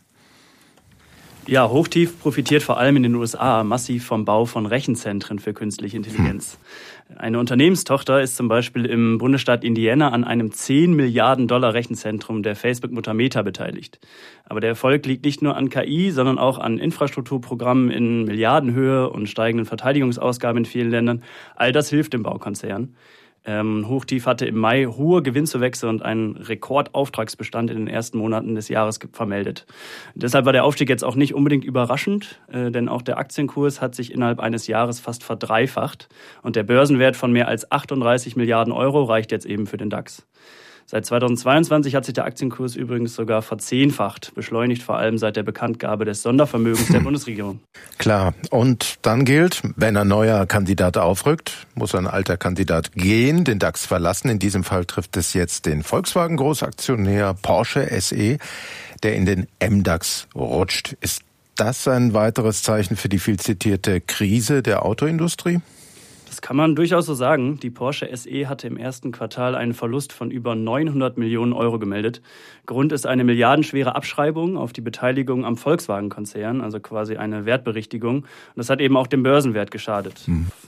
Ja, Hochtief profitiert vor allem in den U S A massiv vom Bau von Rechenzentren für künstliche Intelligenz. Hm. Eine Unternehmenstochter ist zum Beispiel im Bundesstaat Indiana an einem zehn Milliarden Dollar Rechenzentrum der Facebook-Mutter Meta beteiligt. Aber der Erfolg liegt nicht nur an K I, sondern auch an Infrastrukturprogrammen in Milliardenhöhe und steigenden Verteidigungsausgaben in vielen Ländern. All das hilft dem Baukonzern. Ähm, Hochtief hatte im Mai hohe Gewinnzuwächse und einen Rekordauftragsbestand in den ersten Monaten des Jahres vermeldet. Deshalb war der Aufstieg jetzt auch nicht unbedingt überraschend, äh, denn auch der Aktienkurs hat sich innerhalb eines Jahres fast verdreifacht und der Börsenwert von mehr als achtunddreißig Milliarden Euro reicht jetzt eben für den DAX. Seit zweitausendzweiundzwanzig hat sich der Aktienkurs übrigens sogar verzehnfacht, beschleunigt vor allem seit der Bekanntgabe des Sondervermögens der Bundesregierung. Klar, und dann gilt, wenn ein neuer Kandidat aufrückt, muss ein alter Kandidat gehen, den DAX verlassen. In diesem Fall trifft es jetzt den Volkswagen-Großaktionär Porsche S E, der in den M DAX rutscht. Ist das ein weiteres Zeichen für die viel zitierte Krise der Autoindustrie? Das kann man durchaus so sagen. Die Porsche S E hatte im ersten Quartal einen Verlust von über neunhundert Millionen Euro gemeldet. Grund ist eine milliardenschwere Abschreibung auf die Beteiligung am Volkswagen-Konzern, also quasi eine Wertberichtigung. Und das hat eben auch dem Börsenwert geschadet. Hm.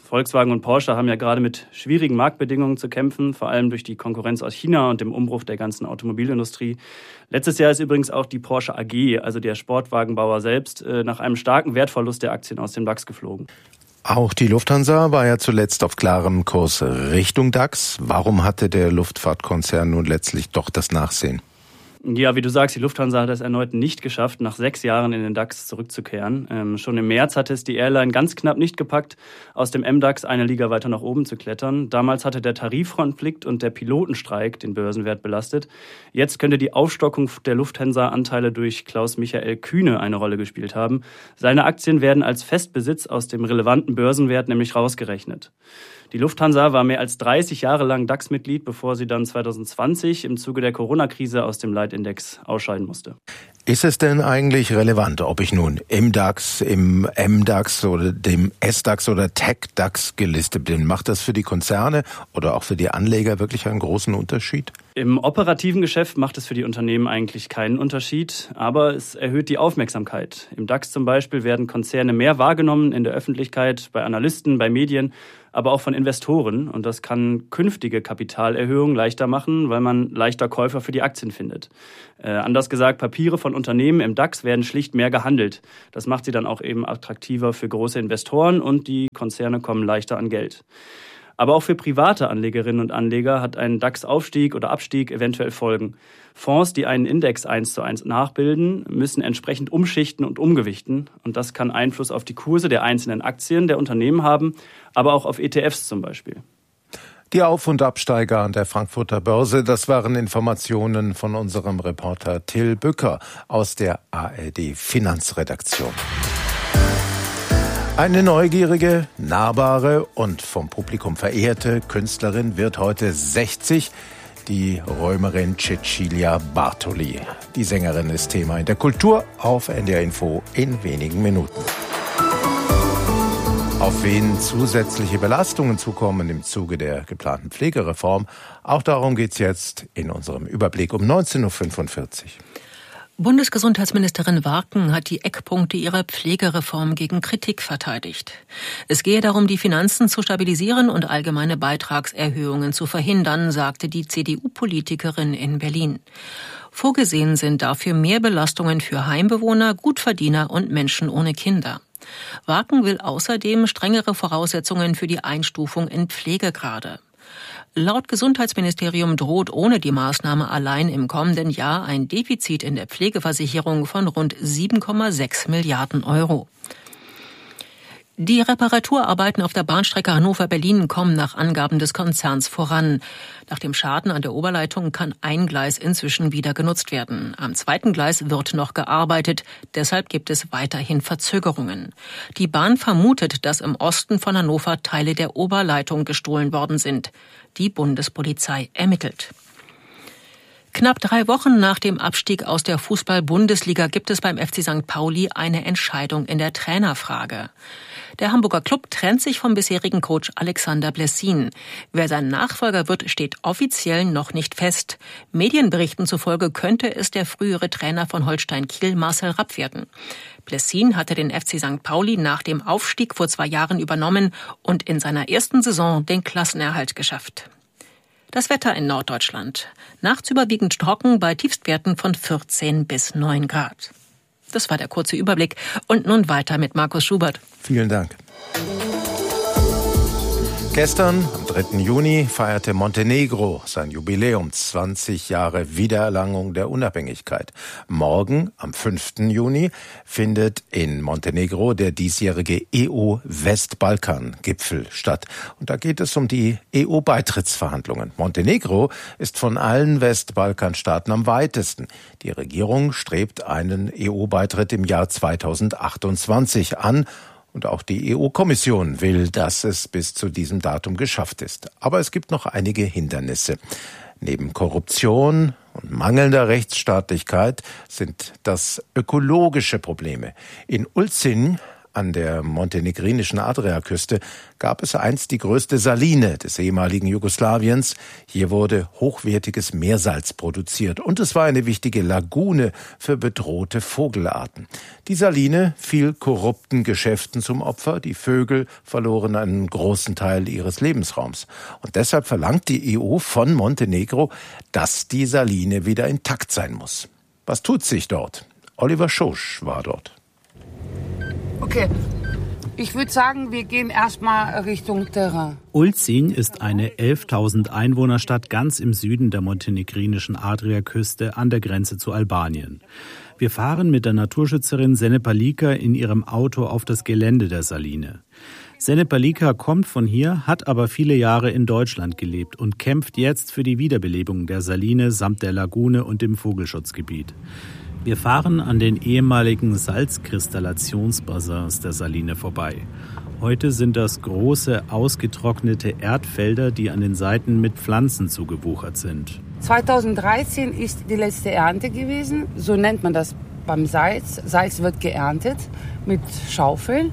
Volkswagen und Porsche haben ja gerade mit schwierigen Marktbedingungen zu kämpfen, vor allem durch die Konkurrenz aus China und dem Umbruch der ganzen Automobilindustrie. Letztes Jahr ist übrigens auch die Porsche A G, also der Sportwagenbauer selbst, nach einem starken Wertverlust der Aktien aus dem DAX geflogen. Auch die Lufthansa war ja zuletzt auf klarem Kurs Richtung DAX. Warum hatte der Luftfahrtkonzern nun letztlich doch das Nachsehen? Ja, wie du sagst, die Lufthansa hat es erneut nicht geschafft, nach sechs Jahren in den DAX zurückzukehren. Ähm, schon im März hatte es die Airline ganz knapp nicht gepackt, aus dem M DAX eine Liga weiter nach oben zu klettern. Damals hatte der Tarifkonflikt und der Pilotenstreik den Börsenwert belastet. Jetzt könnte die Aufstockung der Lufthansa-Anteile durch Klaus-Michael Kühne eine Rolle gespielt haben. Seine Aktien werden als Festbesitz aus dem relevanten Börsenwert nämlich rausgerechnet. Die Lufthansa war mehr als dreißig Jahre lang DAX-Mitglied, bevor sie dann zwanzig zwanzig im Zuge der Corona-Krise aus dem Leitindex ausscheiden musste. Ist es denn eigentlich relevant, ob ich nun im DAX, im M DAX oder dem S DAX oder Tech DAX gelistet bin? Macht das für die Konzerne oder auch für die Anleger wirklich einen großen Unterschied? Im operativen Geschäft macht es für die Unternehmen eigentlich keinen Unterschied, aber es erhöht die Aufmerksamkeit. Im DAX zum Beispiel werden Konzerne mehr wahrgenommen in der Öffentlichkeit, bei Analysten, bei Medien, aber auch von Investoren. Und das kann künftige Kapitalerhöhungen leichter machen, weil man leichter Käufer für die Aktien findet. Äh, anders gesagt, Papiere von Unternehmen im DAX werden schlicht mehr gehandelt. Das macht sie dann auch eben attraktiver für große Investoren und die Konzerne kommen leichter an Geld. Aber auch für private Anlegerinnen und Anleger hat ein DAX-Aufstieg oder Abstieg eventuell Folgen. Fonds, die einen Index eins zu eins nachbilden, müssen entsprechend umschichten und umgewichten. Und das kann Einfluss auf die Kurse der einzelnen Aktien der Unternehmen haben, aber auch auf E T Fs zum Beispiel. Die Auf- und Absteiger an der Frankfurter Börse, das waren Informationen von unserem Reporter Till Bücker aus der A R D Finanzredaktion. Eine neugierige, nahbare und vom Publikum verehrte Künstlerin wird heute sechzig, die Römerin Cecilia Bartoli. Die Sängerin ist Thema in der Kultur auf N D R Info in wenigen Minuten. Auf wen zusätzliche Belastungen zukommen im Zuge der geplanten Pflegereform, auch darum geht's jetzt in unserem Überblick um neunzehn Uhr fünfundvierzig. Bundesgesundheitsministerin Warken hat die Eckpunkte ihrer Pflegereform gegen Kritik verteidigt. Es gehe darum, die Finanzen zu stabilisieren und allgemeine Beitragserhöhungen zu verhindern, sagte die C D U-Politikerin in Berlin. Vorgesehen sind dafür mehr Belastungen für Heimbewohner, Gutverdiener und Menschen ohne Kinder. Warken will außerdem strengere Voraussetzungen für die Einstufung in Pflegegrade. Laut Gesundheitsministerium droht ohne die Maßnahme allein im kommenden Jahr ein Defizit in der Pflegeversicherung von rund sieben Komma sechs Milliarden Euro. Die Reparaturarbeiten auf der Bahnstrecke Hannover-Berlin kommen nach Angaben des Konzerns voran. Nach dem Schaden an der Oberleitung kann ein Gleis inzwischen wieder genutzt werden. Am zweiten Gleis wird noch gearbeitet, deshalb gibt es weiterhin Verzögerungen. Die Bahn vermutet, dass im Osten von Hannover Teile der Oberleitung gestohlen worden sind. Die Bundespolizei ermittelt. Knapp drei Wochen nach dem Abstieg aus der Fußball-Bundesliga gibt es beim F C Sankt Pauli eine Entscheidung in der Trainerfrage. Der Hamburger Klub trennt sich vom bisherigen Coach Alexander Blessin. Wer sein Nachfolger wird, steht offiziell noch nicht fest. Medienberichten zufolge könnte es der frühere Trainer von Holstein Kiel, Marcel Rapp, werden. Blessin hatte den F C Sankt Pauli nach dem Aufstieg vor zwei Jahren übernommen und in seiner ersten Saison den Klassenerhalt geschafft. Das Wetter in Norddeutschland. Nachts überwiegend trocken bei Tiefstwerten von vierzehn bis neun Grad. Das war der kurze Überblick. Und nun weiter mit Markus Schubert. Vielen Dank. Gestern, am dritten Juni, feierte Montenegro sein Jubiläum, zwanzig Jahre Wiedererlangung der Unabhängigkeit. Morgen, am fünften Juni, findet in Montenegro der diesjährige E U-Westbalkan-Gipfel statt. Und da geht es um die E U-Beitrittsverhandlungen. Montenegro ist von allen Westbalkanstaaten am weitesten. Die Regierung strebt einen E U-Beitritt im Jahr zweitausendachtundzwanzig an. Und auch die E U-Kommission will, dass es bis zu diesem Datum geschafft ist. Aber es gibt noch einige Hindernisse. Neben Korruption und mangelnder Rechtsstaatlichkeit sind das ökologische Probleme. In Ulcinj, An der montenegrinischen Adriaküste gab es einst die größte Saline des ehemaligen Jugoslawiens. Hier wurde hochwertiges Meersalz produziert und es war eine wichtige Lagune für bedrohte Vogelarten. Die Saline fiel korrupten Geschäften zum Opfer. Die Vögel verloren einen großen Teil ihres Lebensraums. Und deshalb verlangt die E U von Montenegro, dass die Saline wieder intakt sein muss. Was tut sich dort? Oliver Schosch war dort. Okay, ich würde sagen, wir gehen erstmal Richtung Terrain. Ulcinj ist eine elftausend Einwohnerstadt ganz im Süden der montenegrinischen Adriaküste an der Grenze zu Albanien. Wir fahren mit der Naturschützerin Senep Alika in ihrem Auto auf das Gelände der Saline. Senep Alika kommt von hier, hat aber viele Jahre in Deutschland gelebt und kämpft jetzt für die Wiederbelebung der Saline samt der Lagune und dem Vogelschutzgebiet. Wir fahren an den ehemaligen Salzkristallationsbassins der Saline vorbei. Heute sind das große, ausgetrocknete Erdfelder, die an den Seiten mit Pflanzen zugewuchert sind. zweitausenddreizehn ist die letzte Ernte gewesen, so nennt man das beim Salz. Salz wird geerntet mit Schaufeln.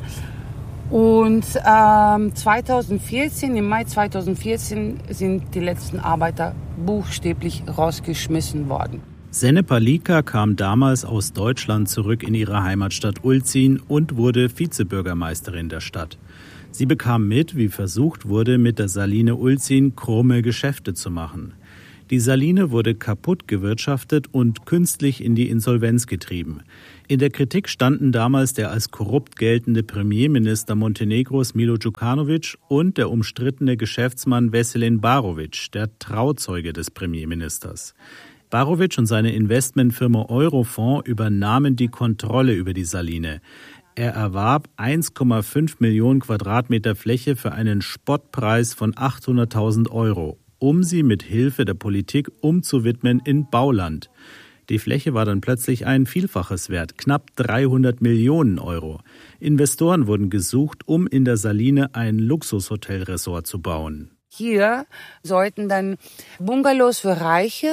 Und ähm, zweitausendvierzehn, im Mai zweitausendvierzehn, sind die letzten Arbeiter buchstäblich rausgeschmissen worden. Senep Alika kam damals aus Deutschland zurück in ihre Heimatstadt Ulcinj und wurde Vizebürgermeisterin der Stadt. Sie bekam mit, wie versucht wurde, mit der Saline Ulcinj krumme Geschäfte zu machen. Die Saline wurde kaputt gewirtschaftet und künstlich in die Insolvenz getrieben. In der Kritik standen damals der als korrupt geltende Premierminister Montenegros Milo Đukanović und der umstrittene Geschäftsmann Veselin Barović, der Trauzeuge des Premierministers. Barović und seine Investmentfirma Eurofonds übernahmen die Kontrolle über die Saline. Er erwarb eins Komma fünf Millionen Quadratmeter Fläche für einen Spottpreis von achthunderttausend Euro, um sie mit Hilfe der Politik umzuwidmen in Bauland. Die Fläche war dann plötzlich ein Vielfaches wert, knapp dreihundert Millionen Euro. Investoren wurden gesucht, um in der Saline ein Luxushotelresort zu bauen. Hier sollten dann Bungalows für Reiche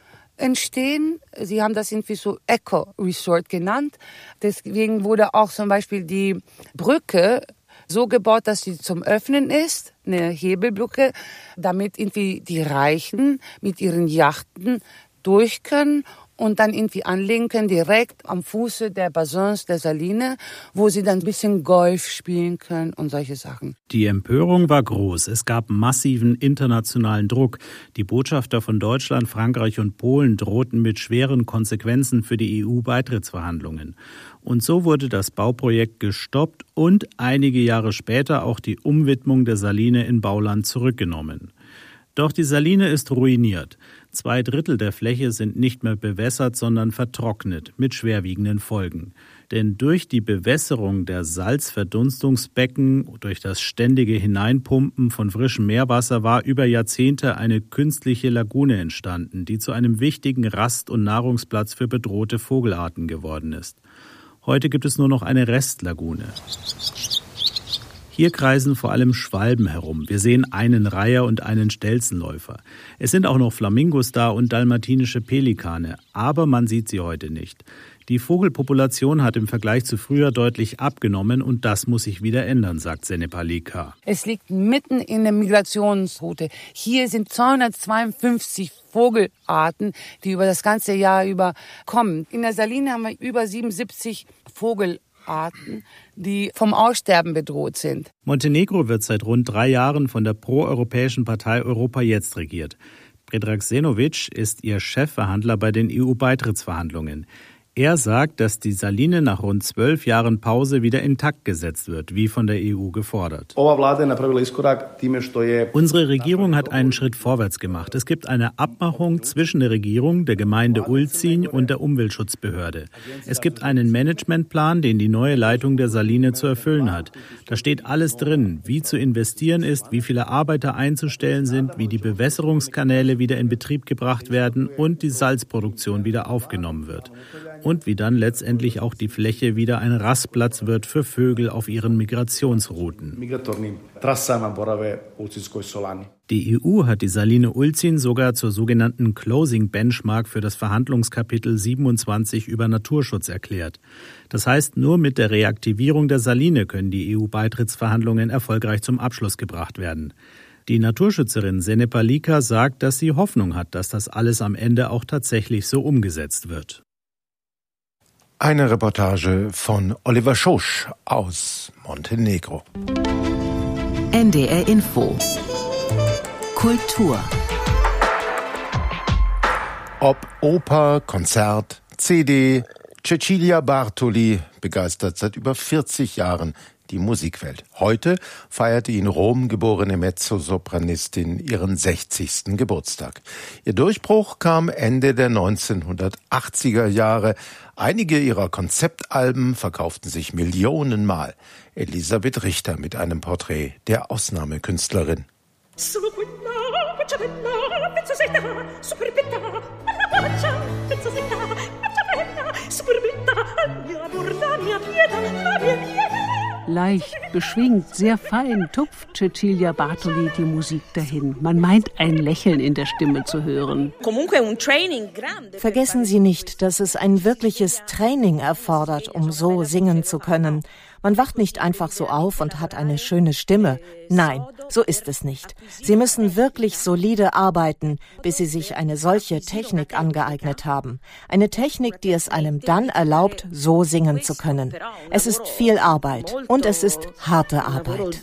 entstehen. Sie haben das irgendwie so Eco-Resort genannt. Deswegen wurde auch zum Beispiel die Brücke so gebaut, dass sie zum Öffnen ist, eine Hebelbrücke, damit irgendwie die Reichen mit ihren Yachten durch können und dann irgendwie anlegen können, direkt am Fuße der Bassins der Saline, wo sie dann ein bisschen Golf spielen können und solche Sachen. Die Empörung war groß. Es gab massiven internationalen Druck. Die Botschafter von Deutschland, Frankreich und Polen drohten mit schweren Konsequenzen für die E U-Beitrittsverhandlungen. Und so wurde das Bauprojekt gestoppt und einige Jahre später auch die Umwidmung der Saline in Bauland zurückgenommen. Doch die Saline ist ruiniert. Zwei Drittel der Fläche sind nicht mehr bewässert, sondern vertrocknet, mit schwerwiegenden Folgen. Denn durch die Bewässerung der Salzverdunstungsbecken, durch das ständige Hineinpumpen von frischem Meerwasser war über Jahrzehnte eine künstliche Lagune entstanden, die zu einem wichtigen Rast- und Nahrungsplatz für bedrohte Vogelarten geworden ist. Heute gibt es nur noch eine Restlagune. Hier kreisen vor allem Schwalben herum. Wir sehen einen Reiher und einen Stelzenläufer. Es sind auch noch Flamingos da und dalmatinische Pelikane, aber man sieht sie heute nicht. Die Vogelpopulation hat im Vergleich zu früher deutlich abgenommen und das muss sich wieder ändern, sagt Senep Alika. Es liegt mitten in der Migrationsroute. Hier sind zweihundertzweiundfünfzig Vogelarten, die über das ganze Jahr über kommen. In der Saline haben wir über siebenundsiebzig Vogelarten, die vom Aussterben bedroht sind. Montenegro wird seit rund drei Jahren von der proeuropäischen Partei Europa Jetzt regiert. Predrag Senovic ist ihr Chefverhandler bei den E U-Beitrittsverhandlungen. Er sagt, dass die Saline nach rund zwölf Jahren Pause wieder intakt gesetzt wird, wie von der E U gefordert. Unsere Regierung hat einen Schritt vorwärts gemacht. Es gibt eine Abmachung zwischen der Regierung, der Gemeinde Ulcinj und der Umweltschutzbehörde. Es gibt einen Managementplan, den die neue Leitung der Saline zu erfüllen hat. Da steht alles drin, wie zu investieren ist, wie viele Arbeiter einzustellen sind, wie die Bewässerungskanäle wieder in Betrieb gebracht werden und die Salzproduktion wieder aufgenommen wird. und wie dann letztendlich auch die Fläche wieder ein Rastplatz wird für Vögel auf ihren Migrationsrouten. Die E U hat die Saline Ulzin sogar zur sogenannten Closing Benchmark für das Verhandlungskapitel siebenundzwanzig über Naturschutz erklärt. Das heißt, nur mit der Reaktivierung der Saline können die E U-Beitrittsverhandlungen erfolgreich zum Abschluss gebracht werden. Die Naturschützerin Zenepa Lika sagt, dass sie Hoffnung hat, dass das alles am Ende auch tatsächlich so umgesetzt wird. Eine Reportage von Oliver Schosch aus Montenegro. N D R Info Kultur. Ob Oper, Konzert, C D, Cecilia Bartoli begeistert seit über vierzig Jahren die Musikwelt. Heute feiert die in Rom geborene Mezzosopranistin ihren sechzigsten Geburtstag. Ihr Durchbruch kam Ende der neunzehnhundertachtziger Jahre. Einige ihrer Konzeptalben verkauften sich millionenmal. Elisabeth Richter mit einem Porträt der Ausnahmekünstlerin. Leicht, beschwingt, sehr fein tupft Cecilia Bartoli die Musik dahin. Man meint, ein Lächeln in der Stimme zu hören. Vergessen Sie nicht, dass es ein wirkliches Training erfordert, um so singen zu können. Man wacht nicht einfach so auf und hat eine schöne Stimme. Nein, so ist es nicht. Sie müssen wirklich solide arbeiten, bis Sie sich eine solche Technik angeeignet haben. Eine Technik, die es einem dann erlaubt, so singen zu können. Es ist viel Arbeit und es ist harte Arbeit.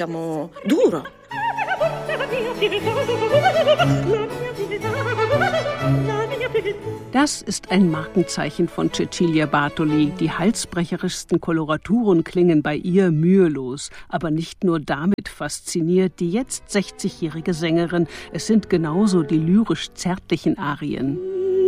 Das ist ein Markenzeichen von Cecilia Bartoli. Die halsbrecherischsten Koloraturen klingen bei ihr mühelos. Aber nicht nur damit fasziniert die jetzt sechzigjährige Sängerin. Es sind genauso die lyrisch zärtlichen Arien.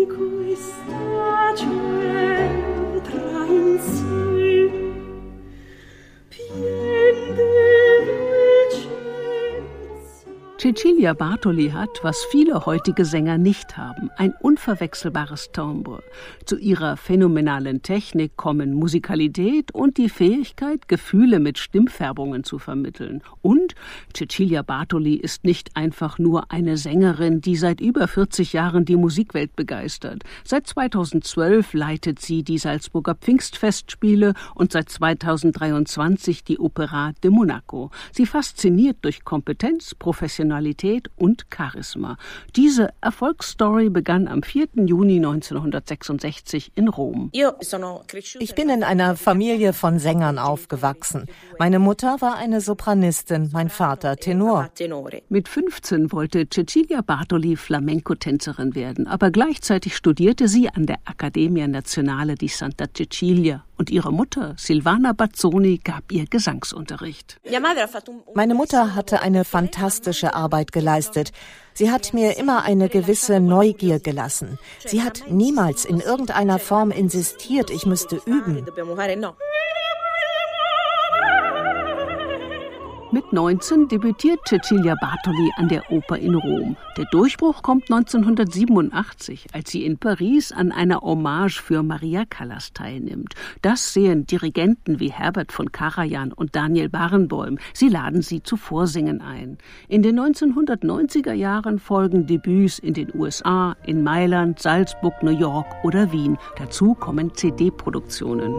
Cecilia Bartoli hat, was viele heutige Sänger nicht haben, ein unverwechselbares Timbre. Zu ihrer phänomenalen Technik kommen Musikalität und die Fähigkeit, Gefühle mit Stimmfärbungen zu vermitteln. Und Cecilia Bartoli ist nicht einfach nur eine Sängerin, die seit über vierzig Jahren die Musikwelt begeistert. Seit zweitausendzwölf leitet sie die Salzburger Pfingstfestspiele und seit zweitausenddreiundzwanzig die Opéra de Monaco. Sie fasziniert durch Kompetenz, Professionalität und Charisma. Diese Erfolgsstory begann am vierten Juni neunzehnhundertsechsundsechzig in Rom. Ich bin in einer Familie von Sängern aufgewachsen. Meine Mutter war eine Sopranistin, mein Vater Tenor. Mit fünfzehn wollte Cecilia Bartoli Flamenco-Tänzerin werden, aber gleichzeitig studierte sie an der Accademia Nazionale di Santa Cecilia. Und ihre Mutter, Silvana Bazzoni, gab ihr Gesangsunterricht. Meine Mutter hatte eine fantastische Arbeit geleistet. Sie hat mir immer eine gewisse Neugier gelassen. Sie hat niemals in irgendeiner Form insistiert, ich müsste üben. Mit neunzehn debütiert Cecilia Bartoli an der Oper in Rom. Der Durchbruch kommt neunzehnhundertsiebenundachtzig, als sie in Paris an einer Hommage für Maria Callas teilnimmt. Das sehen Dirigenten wie Herbert von Karajan und Daniel Barenboim. Sie laden sie zu Vorsingen ein. In den neunzehnhundertneunziger Jahren folgen Debüts in den U S A, in Mailand, Salzburg, New York oder Wien. Dazu kommen C D-Produktionen.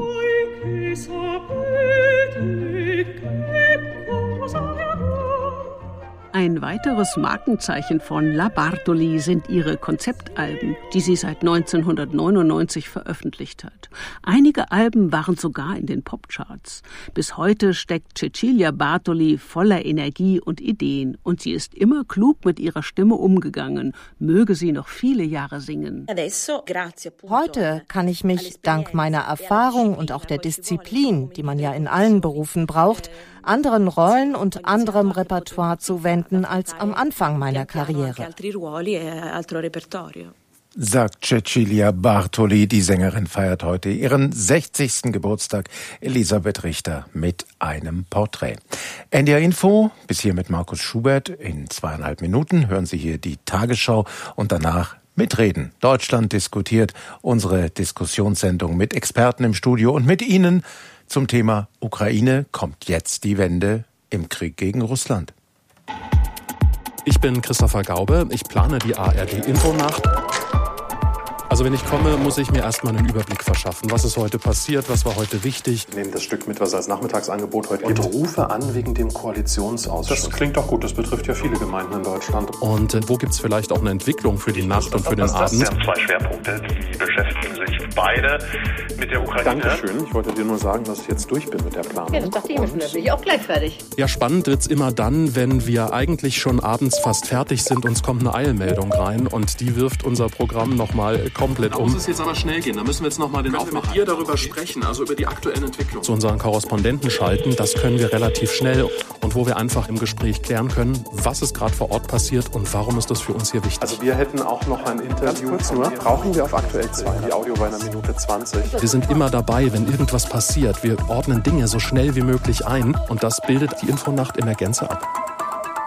Ein weiteres Markenzeichen von La Bartoli sind ihre Konzeptalben, die sie seit neunzehnhundertneunundneunzig veröffentlicht hat. Einige Alben waren sogar in den Popcharts. Bis heute steckt Cecilia Bartoli voller Energie und Ideen und sie ist immer klug mit ihrer Stimme umgegangen. Möge sie noch viele Jahre singen. Heute kann ich mich dank meiner Erfahrung und auch der Disziplin, die man ja in allen Berufen braucht, anderen Rollen und anderem Repertoire zuwenden als am Anfang meiner Karriere. Sagt Cecilia Bartoli. Die Sängerin feiert heute ihren sechzigsten Geburtstag. Elisabeth Richter mit einem Porträt. N D R Info, bis hier mit Markus Schubert. In zweieinhalb Minuten hören Sie hier die Tagesschau und danach Mitreden. Deutschland diskutiert. Unsere Diskussionssendung mit Experten im Studio und mit Ihnen zum Thema Ukraine. Kommt jetzt die Wende im Krieg gegen Russland? Ich bin Christopher Gaube. Ich plane die A R D-Infonacht. Also wenn ich komme, muss ich mir erstmal einen Überblick verschaffen. Was ist heute passiert? Was war heute wichtig? Ich nehme das Stück mit, was als Nachmittagsangebot heute gibt. Und rufe an wegen dem Koalitionsausschuss. Das klingt doch gut. Das betrifft ja viele Gemeinden in Deutschland. Und äh, wo gibt es vielleicht auch eine Entwicklung für die Nacht und für den Abend? Das sind zwei Schwerpunkte. Die beschäftigen sich beide mit der Ukraine. Dankeschön. Ich wollte dir nur sagen, dass ich jetzt durch bin mit der Planung. Ja, das dachte ich mir schon. Da bin ich auch gleich fertig. Ja, spannend wird's immer dann, wenn wir eigentlich schon abends fast fertig sind. Uns kommt eine Eilmeldung rein und die wirft unser Programm nochmal komplett um. Aber schnell gehen. Da müssen wir jetzt noch mal den Aufmacher mit ihr darüber sprechen, also über die aktuellen Entwicklungen. Zu unseren Korrespondenten schalten, das können wir relativ schnell und wo wir einfach im Gespräch klären können, was ist gerade vor Ort passiert und warum ist das für uns hier wichtig. Also wir hätten auch noch ein Interview. Ganz kurz nur, brauchen wir auf aktuell zwei. Die Audio bei einer Minute zwanzig. Wir sind immer dabei, wenn irgendwas passiert. Wir ordnen Dinge so schnell wie möglich ein und das bildet die Infonacht in der Gänze ab.